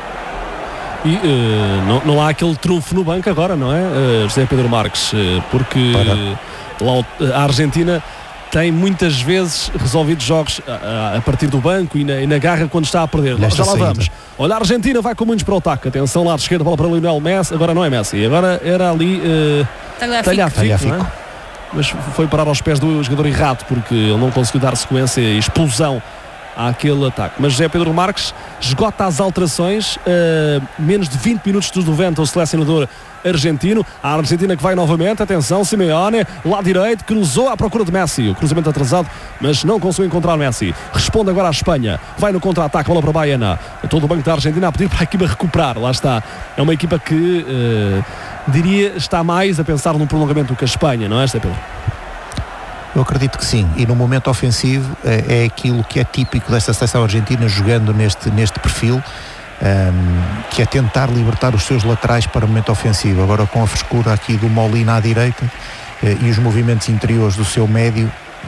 E uh, não, não há aquele trunfo no banco agora, não é, uh, José Pedro Marques? Uh, porque uh, a Argentina tem muitas vezes resolvido jogos a, a partir do banco e na, e na garra quando está a perder. Já lá saída. vamos. Olha, a Argentina vai com muitos para o ataque. Atenção, lado esquerdo, bola para Lionel Messi. Agora não é Messi, agora era ali uh, Tagliafico, não é? Mas foi parar aos pés do jogador errado porque ele não conseguiu dar sequência e explosão àquele ataque. Mas José Pedro Marques esgota as alterações, uh, menos de vinte minutos dos noventa, o selecionador argentino. A Argentina que vai novamente, atenção, Simeone, lado direito, cruzou à procura de Messi, o cruzamento atrasado, mas não conseguiu encontrar Messi. Responde agora a Espanha, vai no contra-ataque, bola para Baena, todo o banco da Argentina a pedir para a equipa recuperar. Lá está, é uma equipa que uh, diria, está mais a pensar num prolongamento do que a Espanha, não é, José Pedro? Eu acredito que sim, e no momento ofensivo é, é aquilo que é típico desta seleção argentina, jogando neste, neste perfil. um, que é tentar libertar os seus laterais para o momento ofensivo. Agora com a frescura aqui do Molina à direita uh, e os movimentos interiores do seu médio,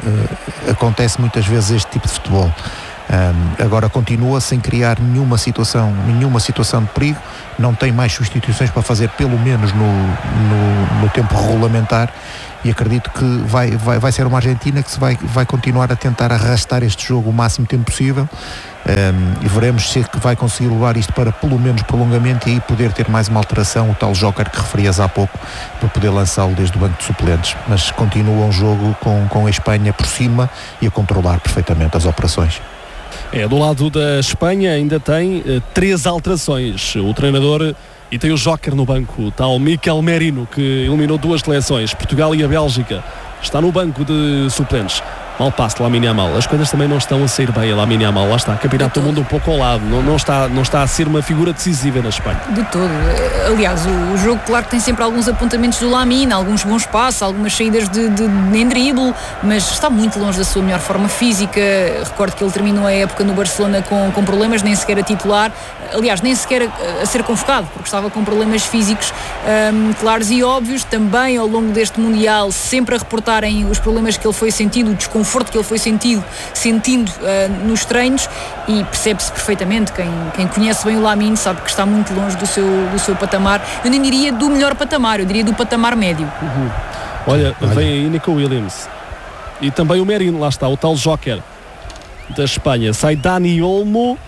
uh, acontece muitas vezes este tipo de futebol. Um, agora continua sem criar nenhuma situação, nenhuma situação de perigo, não tem mais substituições para fazer, pelo menos no, no, no tempo regulamentar, e acredito que vai, vai, vai ser uma Argentina que se vai, vai continuar a tentar arrastar este jogo o máximo tempo possível, um, e veremos se vai conseguir levar isto para pelo menos prolongamento e aí poder ter mais uma alteração, o tal joker que referias há pouco, para poder lançá-lo desde o banco de suplentes. Mas continua um jogo com, com a Espanha por cima e a controlar perfeitamente as operações. É, do lado da Espanha ainda tem uh, três alterações. O treinador, e tem o joker no banco, o tal Mikel Merino, que eliminou duas seleções, Portugal e a Bélgica. Está no banco de suplentes. Mal passo, Lamine Yamal. As coisas também não estão a sair bem a Lamine Yamal. Lá está, campeonato do mundo um pouco ao lado. Não, não, está, não está a ser uma figura decisiva na Espanha. De todo. Aliás, o, o jogo, claro que tem sempre alguns apontamentos do Lamine, alguns bons passos, algumas saídas de, de, de em drible, mas está muito longe da sua melhor forma física. Recordo que ele terminou a época no Barcelona com, com problemas, nem sequer a titular. Aliás, nem sequer a, a ser convocado, porque estava com problemas físicos um, claros e óbvios. Também ao longo deste Mundial, sempre a reportarem os problemas que ele foi sentindo, o desconforto que ele foi sentido, sentindo uh, nos treinos, e percebe-se perfeitamente. Quem, quem conhece bem o Lamine sabe que está muito longe do seu, do seu patamar. Eu nem diria do melhor patamar, eu diria do patamar médio. Uhum. Olha, Olha, vem aí Nico Williams e também o Merino, lá está, o tal joker da Espanha. Sai Dani Olmo,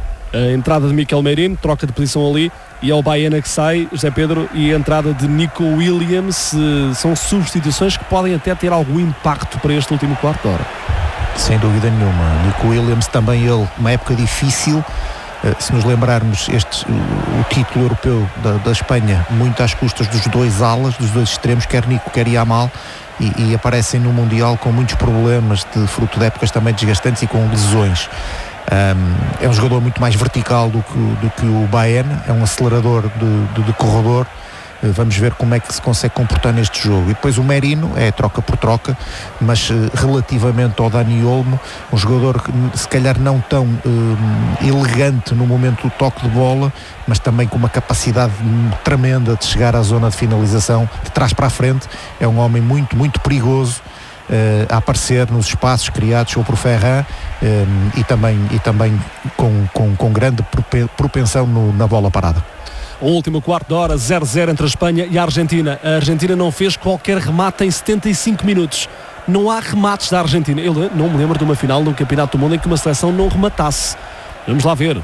a entrada de Mikel Merino, troca de posição ali, e é o Baena que sai, José Pedro, e a entrada de Nico Williams. uh, são substituições que podem até ter algum impacto para este último quarto de hora. Sem dúvida nenhuma. Nico Williams, também ele, uma época difícil. uh, se nos lembrarmos, este, o, o título europeu da, da Espanha, muito às custas dos dois alas, dos dois extremos, quer Nico, quer Yamal, e, e aparecem no Mundial com muitos problemas, de fruto de épocas também desgastantes e com lesões. Um, é um jogador muito mais vertical do que, do que o Baena, é um acelerador de, de, de corredor. Uh, vamos ver como é que se consegue comportar neste jogo. E depois o Merino é troca por troca, mas uh, relativamente ao Dani Olmo, um jogador que se calhar não tão uh, elegante no momento do toque de bola, mas também com uma capacidade tremenda de chegar à zona de finalização de trás para a frente. É um homem muito, muito perigoso Uh, a aparecer nos espaços criados ou por Ferran, um, e também, e também com, com, com grande propensão no, na bola parada. O último quarto de hora, zero a zero entre a Espanha e a Argentina. A Argentina não fez qualquer remate em setenta e cinco minutos. Não há remates da Argentina. Eu não me lembro de uma final no Campeonato do Mundo em que uma seleção não rematasse. Vamos lá ver.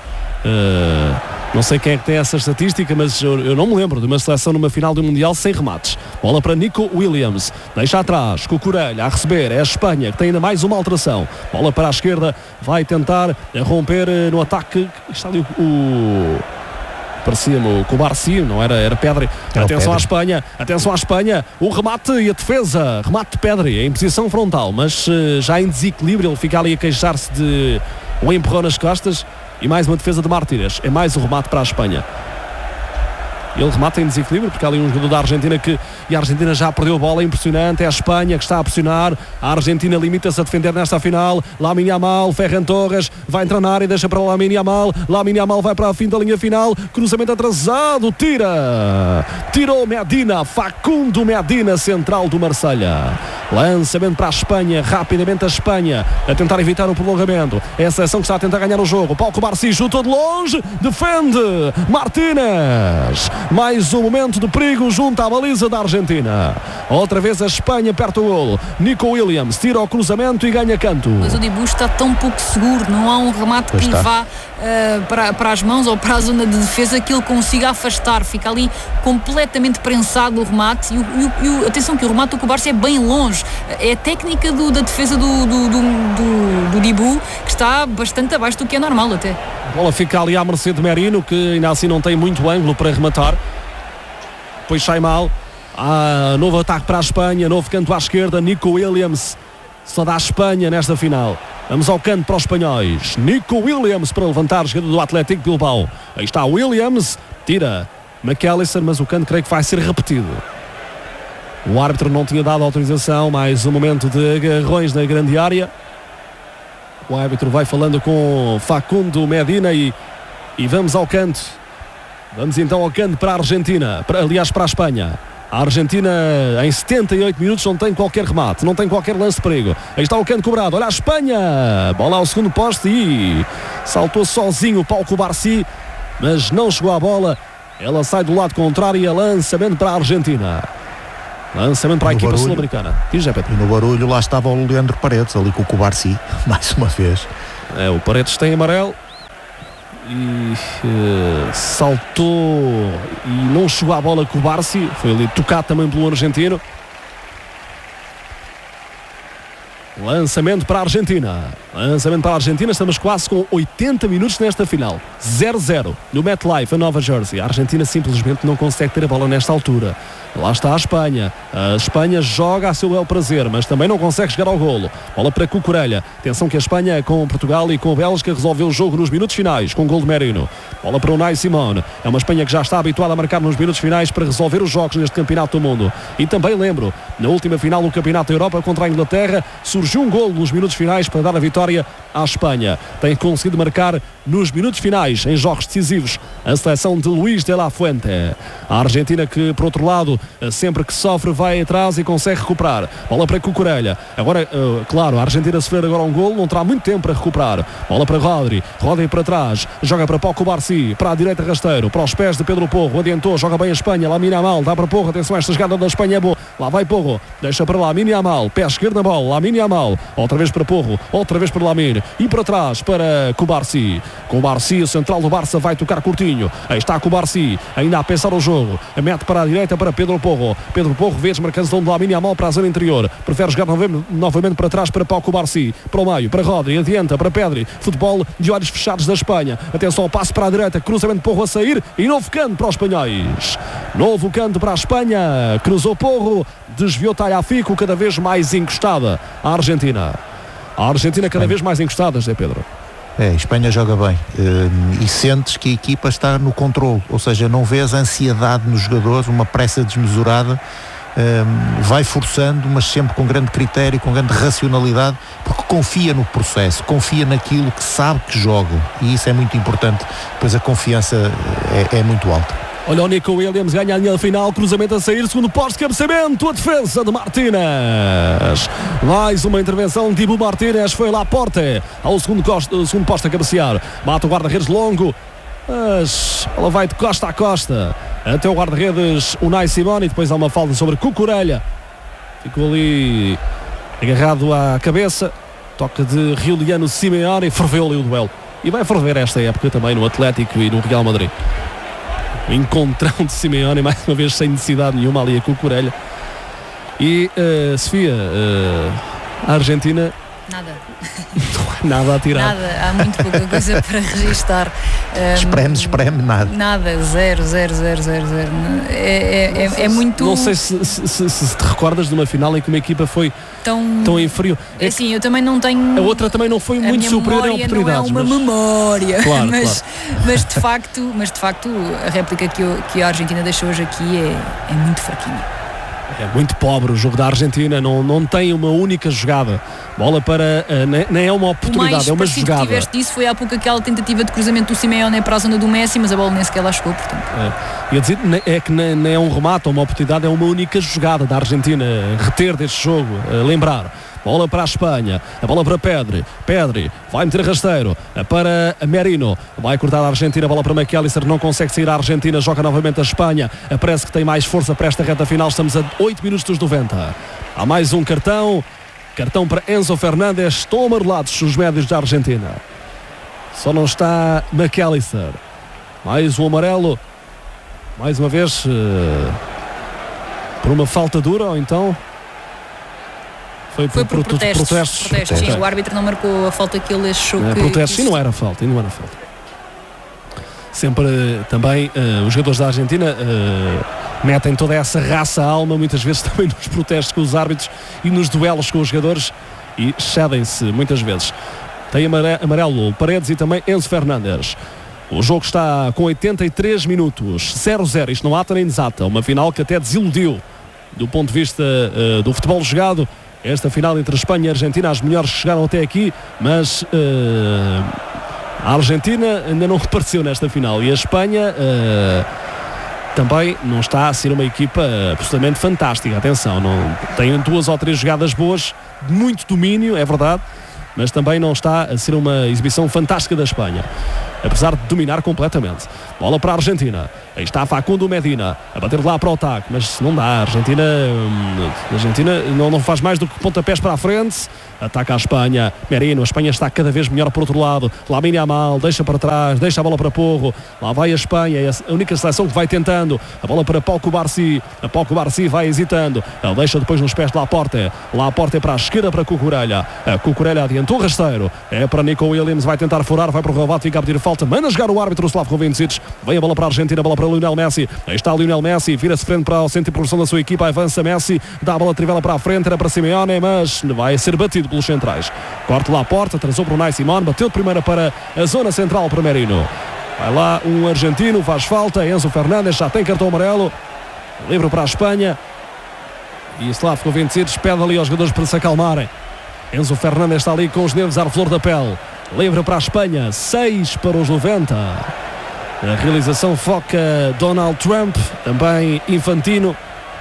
Uh, não sei quem é que tem essa estatística, mas eu, eu não me lembro de uma seleção numa final do Mundial sem remates. Bola para Nico Williams, deixa atrás, Cucurella a receber, é a Espanha que tem ainda mais uma alteração. Bola para a esquerda, vai tentar romper no ataque. Está ali o... o... parecia-me o Kubarsi, não era, era Pedri. Era atenção Pedri. À Espanha, atenção à Espanha, o remate e a defesa, remate de Pedri em posição frontal, mas uh, já em desequilíbrio. Ele fica ali a queixar-se de um empurrão nas costas. E mais uma defesa de Martínez. É mais um remate para a Espanha. Ele remata em desequilíbrio, porque há ali um jogador da Argentina que... E a Argentina já perdeu a bola, impressionante. É a Espanha que está a pressionar. A Argentina limita-se a defender nesta final. Lamine Yamal, Ferran Torres, vai entrar na área e deixa para Lamine Yamal. Lamine Yamal vai para a fim da linha final. Cruzamento atrasado, tira. Tirou Medina, Facundo Medina, central do Marselha. Lançamento para a Espanha, rapidamente a Espanha a tentar evitar o prolongamento. É a seleção que está a tentar ganhar o jogo. Paulo Kubarsi chutou de longe, defende Martínez. Mais um momento de perigo junto à baliza da Argentina. Outra vez a Espanha perto do golo. Nico Williams tira o cruzamento e ganha canto. Mas o Dibu está tão pouco seguro, não há um remate que lhe vá uh, para, para as mãos ou para a zona de defesa que ele consiga afastar. Fica ali completamente prensado o remate. E, o, e, o, e atenção que o remate do Kubarsi é bem longe. É a técnica do, da defesa do, do, do, do, do Dibu, que está bastante abaixo do que é normal até. A bola fica ali à mercê de Merino, que ainda assim não tem muito ângulo para rematar. Depois sai mal. Há novo ataque para a Espanha, novo canto à esquerda. Nico Williams só dá a Espanha nesta final. Vamos ao canto para os espanhóis. Nico Williams para levantar o jogador do Atlético Bilbao. Aí está Williams, tira McAllister, mas o canto creio que vai ser repetido. O árbitro não tinha dado autorização. Mais um momento de agarrões na grande área. O árbitro vai falando com Facundo Medina e, e vamos ao canto. Vamos então ao canto para a Argentina, para, aliás para a Espanha. A Argentina em setenta e oito minutos não tem qualquer remate, não tem qualquer lance de perigo. Aí está o canto cobrado, olha a Espanha, bola ao segundo poste e saltou sozinho o Pau Cubarsí, mas não chegou à bola. Ela sai do lado contrário e é lançamento para a Argentina. Lançamento para a equipa sul-americana. E no barulho lá estava o Leandro Paredes, ali com o Cubarsí, mais uma vez. É, o Paredes tem amarelo. E uh, saltou e não chegou à bola com o Cubarsí, foi ali tocado também pelo argentino. Lançamento para a Argentina. Lançamento para a Argentina. Estamos quase com oitenta minutos nesta final. zero a zero no MetLife, a Nova Jersey. A Argentina simplesmente não consegue ter a bola nesta altura. Lá está a Espanha. A Espanha joga a seu bel prazer, mas também não consegue chegar ao golo. Bola para Cucurella. Atenção que a Espanha com Portugal e com a Bélgica resolveu o jogo nos minutos finais, com gol de Merino. Bola para o Unai Simón. É uma Espanha que já está habituada a marcar nos minutos finais para resolver os jogos neste Campeonato do Mundo. E também lembro, na última final do Campeonato da Europa contra a Inglaterra, surgiu um gol nos minutos finais para dar a vitória à Espanha. Tem conseguido marcar nos minutos finais, em jogos decisivos, a seleção de Luís de la Fuente. A Argentina que, por outro lado, sempre que sofre vai atrás e consegue recuperar. Bola para Cucurella. Agora, uh, claro, a Argentina a sofrer agora um gol, não terá muito tempo para recuperar. Bola para Rodri. Rodri para trás. Joga para Pau Cubarsí. Para a direita Rasteiro. Para os pés de Pedro Porro. Adiantou. Joga bem a Espanha. Lamine Yamal. Dá para Porro. Atenção, esta jogada da Espanha é boa. Lá vai Porro. Deixa para Lamine Yamal. Pé esquerdo na bola. Lamine Yamal. Outra vez para Porro. Outra vez para Lamine. E para trás para Cubarsí. Cubarsí, o central do Barça, vai tocar curtinho. Aí está Cubarsí. Ainda a pensar o jogo. Mete para a direita para Pedro Porro. Pedro Porro vê a desmarcação de Lamine Yamal para a zona interior. Prefere jogar novamente para trás para Pau Cubarsí. Para o meio, para Rodri. Adianta para Pedri. Futebol de olhos fechados da Espanha. Atenção ao passo para a direita. Cruzamento Porro a sair. E novo canto para os espanhóis. Novo canto para a Espanha. Cruzou Porro. Desviou Tagliafico, cada vez mais encostada. A Argentina. A Argentina cada vez mais encostada, José Pedro. É, a Espanha joga bem e sentes que a equipa está no controle, ou seja, não vês ansiedade nos jogadores, uma pressa desmesurada, vai forçando, mas sempre com grande critério, com grande racionalidade, porque confia no processo, confia naquilo que sabe que joga, e isso é muito importante, pois a confiança é, é muito alta. Olha o Nico Williams, ganha a linha final, cruzamento a sair, segundo poste, cabeceamento, a defesa de Martínez. Mais uma intervenção de Ibu Martínez, foi lá a porta, ao segundo, costa, segundo poste a cabecear. Bate o guarda-redes longo, mas ela vai de costa a costa até o guarda-redes Unai Simón, e depois há uma falta sobre Cucurella. Ficou ali agarrado à cabeça, toca de Giuliano Simeone e ferveu ali o duelo. E vai ferver esta época também no Atlético e no Real Madrid. Encontrão de Simeone, mais uma vez sem necessidade nenhuma ali a Cucurella. E uh, Sofia, uh, a Argentina nada nada a tirar, nada, há muito pouca coisa para registar. Um, espreme, espreme, nada nada, zero, zero, zero, zero, zero. É, é, é, é muito. Não sei se, se, se, se te recordas de uma final em que uma equipa foi tão, tão inferior. É assim, eu também não tenho. A outra também não foi a muito superior em oportunidades. Não é uma mas... memória, claro, mas, claro. mas de facto, mas de facto a réplica que, eu, que a Argentina deixou hoje aqui é, é muito fraquinha. É muito pobre o jogo da Argentina, não, não tem uma única jogada. Bola para, uh, nem é uma oportunidade, é uma jogada. O que tiveste disso foi há pouco aquela tentativa de cruzamento do Simeone para a zona do Messi, mas a bola nem sequer lá chegou, portanto. É, ia dizer, é que nem, nem é um remate ou uma oportunidade, é uma única jogada da Argentina, reter deste jogo, uh, lembrar. Bola para a Espanha, a bola para Pedri. Pedri vai meter rasteiro para Merino, vai cortar a Argentina, a bola para McAllister, não consegue sair a Argentina, joga novamente a Espanha, parece que tem mais força para esta reta final. Estamos a oito minutos dos noventa. Há mais um cartão, cartão para Enzo Fernandes. Estão amarelados os médios da Argentina, só não está McAllister. Mais um amarelo, mais uma vez uh, por uma falta dura, ou então Foi por, Foi por por protestos. protestos. protestos. Sim, o árbitro não marcou a falta que ele achou é, que... Protestos, que e não era falta, e não era falta. Sempre também uh, os jogadores da Argentina uh, metem toda essa raça alma, muitas vezes também nos protestos com os árbitros e nos duelos com os jogadores, e cedem-se muitas vezes. Tem amarelo Paredes e também Enzo Fernandes. O jogo está com oitenta e três minutos, zero a zero, isto não ata nem desata, uma final que até desiludiu do ponto de vista uh, do futebol jogado. Esta final entre Espanha e Argentina, as melhores que chegaram até aqui, mas uh, A Argentina ainda não apareceu nesta final e a Espanha uh, também não está a ser uma equipa absolutamente fantástica. Atenção, não, tem duas ou três jogadas boas, muito domínio, é verdade, mas também não está a ser uma exibição fantástica da Espanha, apesar de dominar completamente. Bola para a Argentina. Aí está Facundo Medina a bater lá para o ataque, mas não dá. A Argentina, a Argentina não, não faz mais do que pontapés para a frente. Ataca a Espanha. Merino. A Espanha está cada vez melhor por outro lado. Lamine Yamal deixa para trás, deixa a bola para Porro. Lá vai a Espanha, é a única seleção que vai tentando. A bola para Pau Cubarsí. A Pau Cubarsí vai hesitando. Ele deixa depois nos pés de Laporte. Laporte é para a esquerda para Cucurella. A Cucurella adiantou o rasteiro. É para Nico Williams, vai tentar furar, vai para o Rovato, fica a pedir falta. Manda jogar o árbitro Slavko Vincic. Vem a bola para a Argentina, a bola para Lionel Messi. Aí está Lionel Messi, vira-se frente para o centro de produção da sua equipa, avança Messi, dá a bola trivela para a frente, era para Simeone, mas vai ser batido pelos centrais. Corte lá a porta, transou para o Unai Simón, bateu de primeira para a zona central para Merino. Vai lá um argentino, faz falta, Enzo Fernandes já tem cartão amarelo, livre para a Espanha. E Slavko Vincic pede ali aos jogadores para se acalmarem. Enzo Fernandes está ali com os nervos à flor da pele. Livre para a Espanha, seis para os noventa. A realização foca Donald Trump, também Infantino.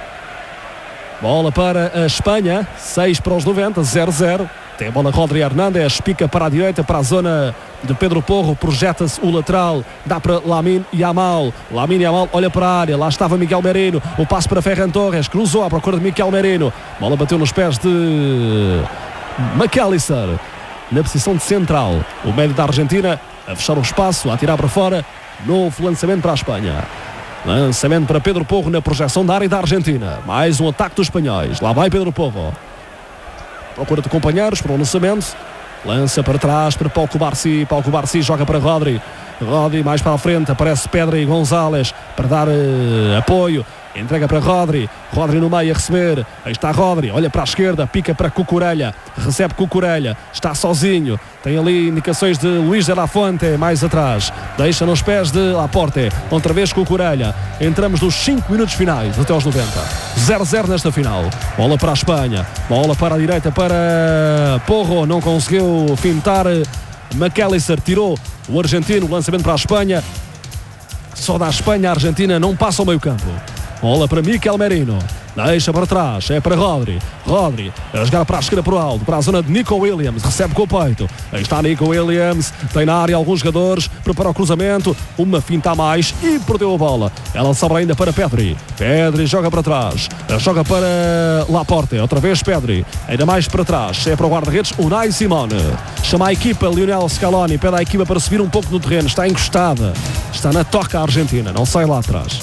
Bola para a Espanha, seis para os noventa, zero zero. Tem a bola Rodri Hernández, pica para a direita, para a zona de Pedro Porro, projeta-se o lateral, dá para Lamine Yamal. Lamine Yamal olha para a área, lá estava Miguel Merino, o passo para Ferran Torres, cruzou à procura de Miguel Merino. Bola bateu nos pés de McAllister, na posição de central. O médio da Argentina a fechar o espaço, a tirar para fora. Novo lançamento para a Espanha. Lançamento para Pedro Porro na projeção da área da Argentina. Mais um ataque dos espanhóis. Lá vai Pedro Porro. Procura de companheiros para o lançamento. Lança para trás para Pau Cubarsí. Pau Cubarsí joga para Rodri. Rodri mais para a frente. Aparece Pedri González para dar uh, apoio. Entrega para Rodri. Rodri no meio a receber. Aí está Rodri. Olha para a esquerda. Pica para Cucurella. Recebe Cucurella. Está sozinho. Tem ali indicações de Luís de la Fuente mais atrás. Deixa nos pés de Laporte. Outra vez Cucurella. Entramos nos cinco minutos finais até aos noventa. zero zero nesta final. Bola para a Espanha. Bola para a direita para Porro. Não conseguiu fintar. McAllister tirou o argentino. Lançamento para a Espanha. Só da Espanha a Argentina não passa ao meio campo. Bola para Miguel Merino. Deixa para trás, é para Rodri. Rodri a jogar para a esquerda para o alto, para a zona de Nico Williams. Recebe com o peito. Aí está Nico Williams. Tem na área alguns jogadores. Prepara o cruzamento. Uma finta a mais e perdeu a bola. Ela sobra ainda para Pedri. Pedri joga para trás. Joga para Laporte. Outra vez Pedri. Ainda mais para trás. É para o guarda-redes Unai Simón. Chama a equipa Lionel Scaloni. Pede à equipa para subir um pouco no terreno. Está encostada. Está na toca a Argentina. Não sai lá atrás.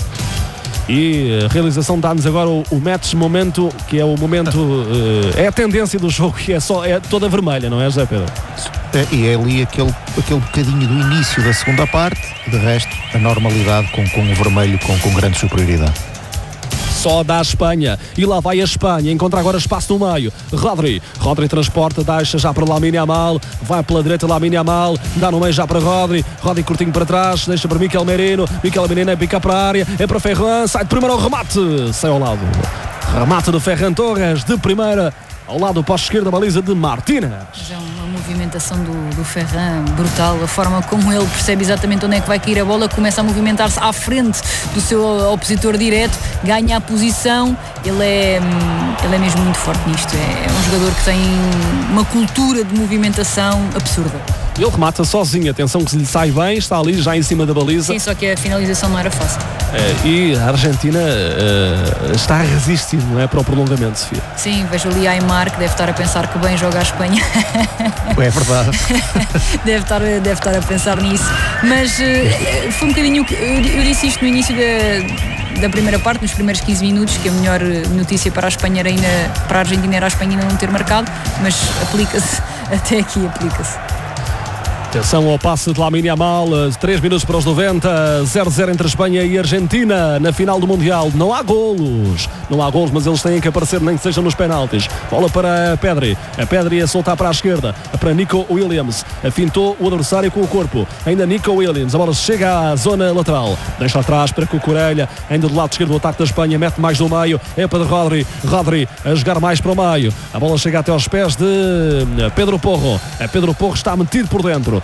E a realização dá-nos agora o, o match momento, que é o momento, uh, é a tendência do jogo, que é, só, é toda vermelha, não é, José Pedro? É, e é ali aquele, aquele bocadinho do início da segunda parte, de resto, a normalidade com, com o vermelho com, com grande superioridade. Só dá a Espanha, e lá vai a Espanha, encontra agora espaço no meio. Rodri, Rodri transporta, deixa já para Lamine Yamal, vai pela direita Lamine Yamal, dá no meio já para Rodri, Rodri curtinho para trás, deixa para Miguel Merino, Miguel Merino é picar para a área, é para Ferran, sai de primeiro ao remate, sai ao lado. Remate do Ferran Torres, de primeira, ao lado do posto esquerdo da baliza de Martínez. Já uma movimentação do, do Ferran brutal, a forma como ele percebe exatamente onde é que vai cair a bola, começa a movimentar-se à frente do seu opositor direto, ganha a posição, ele é, ele é mesmo muito forte nisto, é um jogador que tem uma cultura de movimentação absurda. Ele remata sozinho, atenção que se lhe sai bem, está ali já em cima da baliza. Sim, só que a finalização não era fácil. É, e a Argentina uh, está a resistir, não é, para o prolongamento, Sofia? Sim, vejo ali a Aimar, que deve estar a pensar que bem joga a Espanha. É verdade. deve, estar, deve estar a pensar nisso. Mas uh, foi um bocadinho... Eu, eu disse isto no início da... da primeira parte, nos primeiros quinze minutos, que a melhor notícia para a Espanha era ainda, para a Argentina era a Espanha ainda não ter marcado, mas aplica-se, até aqui aplica-se. Atenção ao passe de Lamine Yamal, três minutos para os noventa, zero zero entre a Espanha e a Argentina na final do Mundial. Não há golos, não há golos, mas eles têm que aparecer, nem que sejam nos penaltis. Bola para Pedri, a Pedri a soltar para a esquerda, para Nico Williams, fintou o adversário com o corpo. Ainda Nico Williams, a bola chega à zona lateral, deixa atrás para Cucurella, ainda do lado esquerdo do ataque da Espanha, mete mais no meio, é para Rodri, Rodri a jogar mais para o meio. A bola chega até aos pés de Pedro Porro, a Pedro Porro está metido por dentro.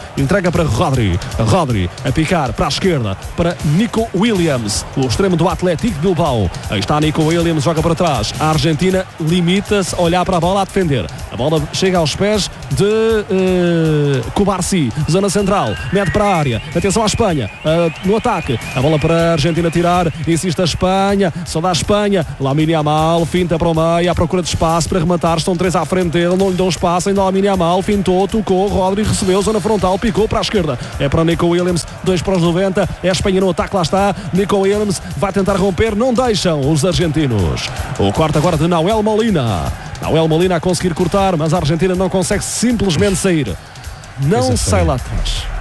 entrega para Rodri, Rodri a picar para a esquerda, para Nico Williams, o extremo do Atlético de Bilbao. Aí está Nico Williams, joga para trás. A Argentina limita-se a olhar para a bola, a defender. A bola chega aos pés de uh, Cubarsí, zona central, mete para a área. Atenção à Espanha, uh, no ataque. A bola para a Argentina tirar, insiste a Espanha, só dá a Espanha. Lamine Yamal, finta para o meio, à procura de espaço para rematar. Estão três à frente dele, não lhe dão espaço. Ainda Lamine Yamal, fintou, tocou, Rodri recebeu, zona frontal, picou para a esquerda. É para Nico Williams, dois para os noventa. É a Espanha no ataque, lá está. Nico Williams vai tentar romper, não deixam os argentinos. O corte agora de Nahuel Molina. Nahuel Molina a conseguir cortar, mas a Argentina não consegue simplesmente sair. Não sai lá atrás.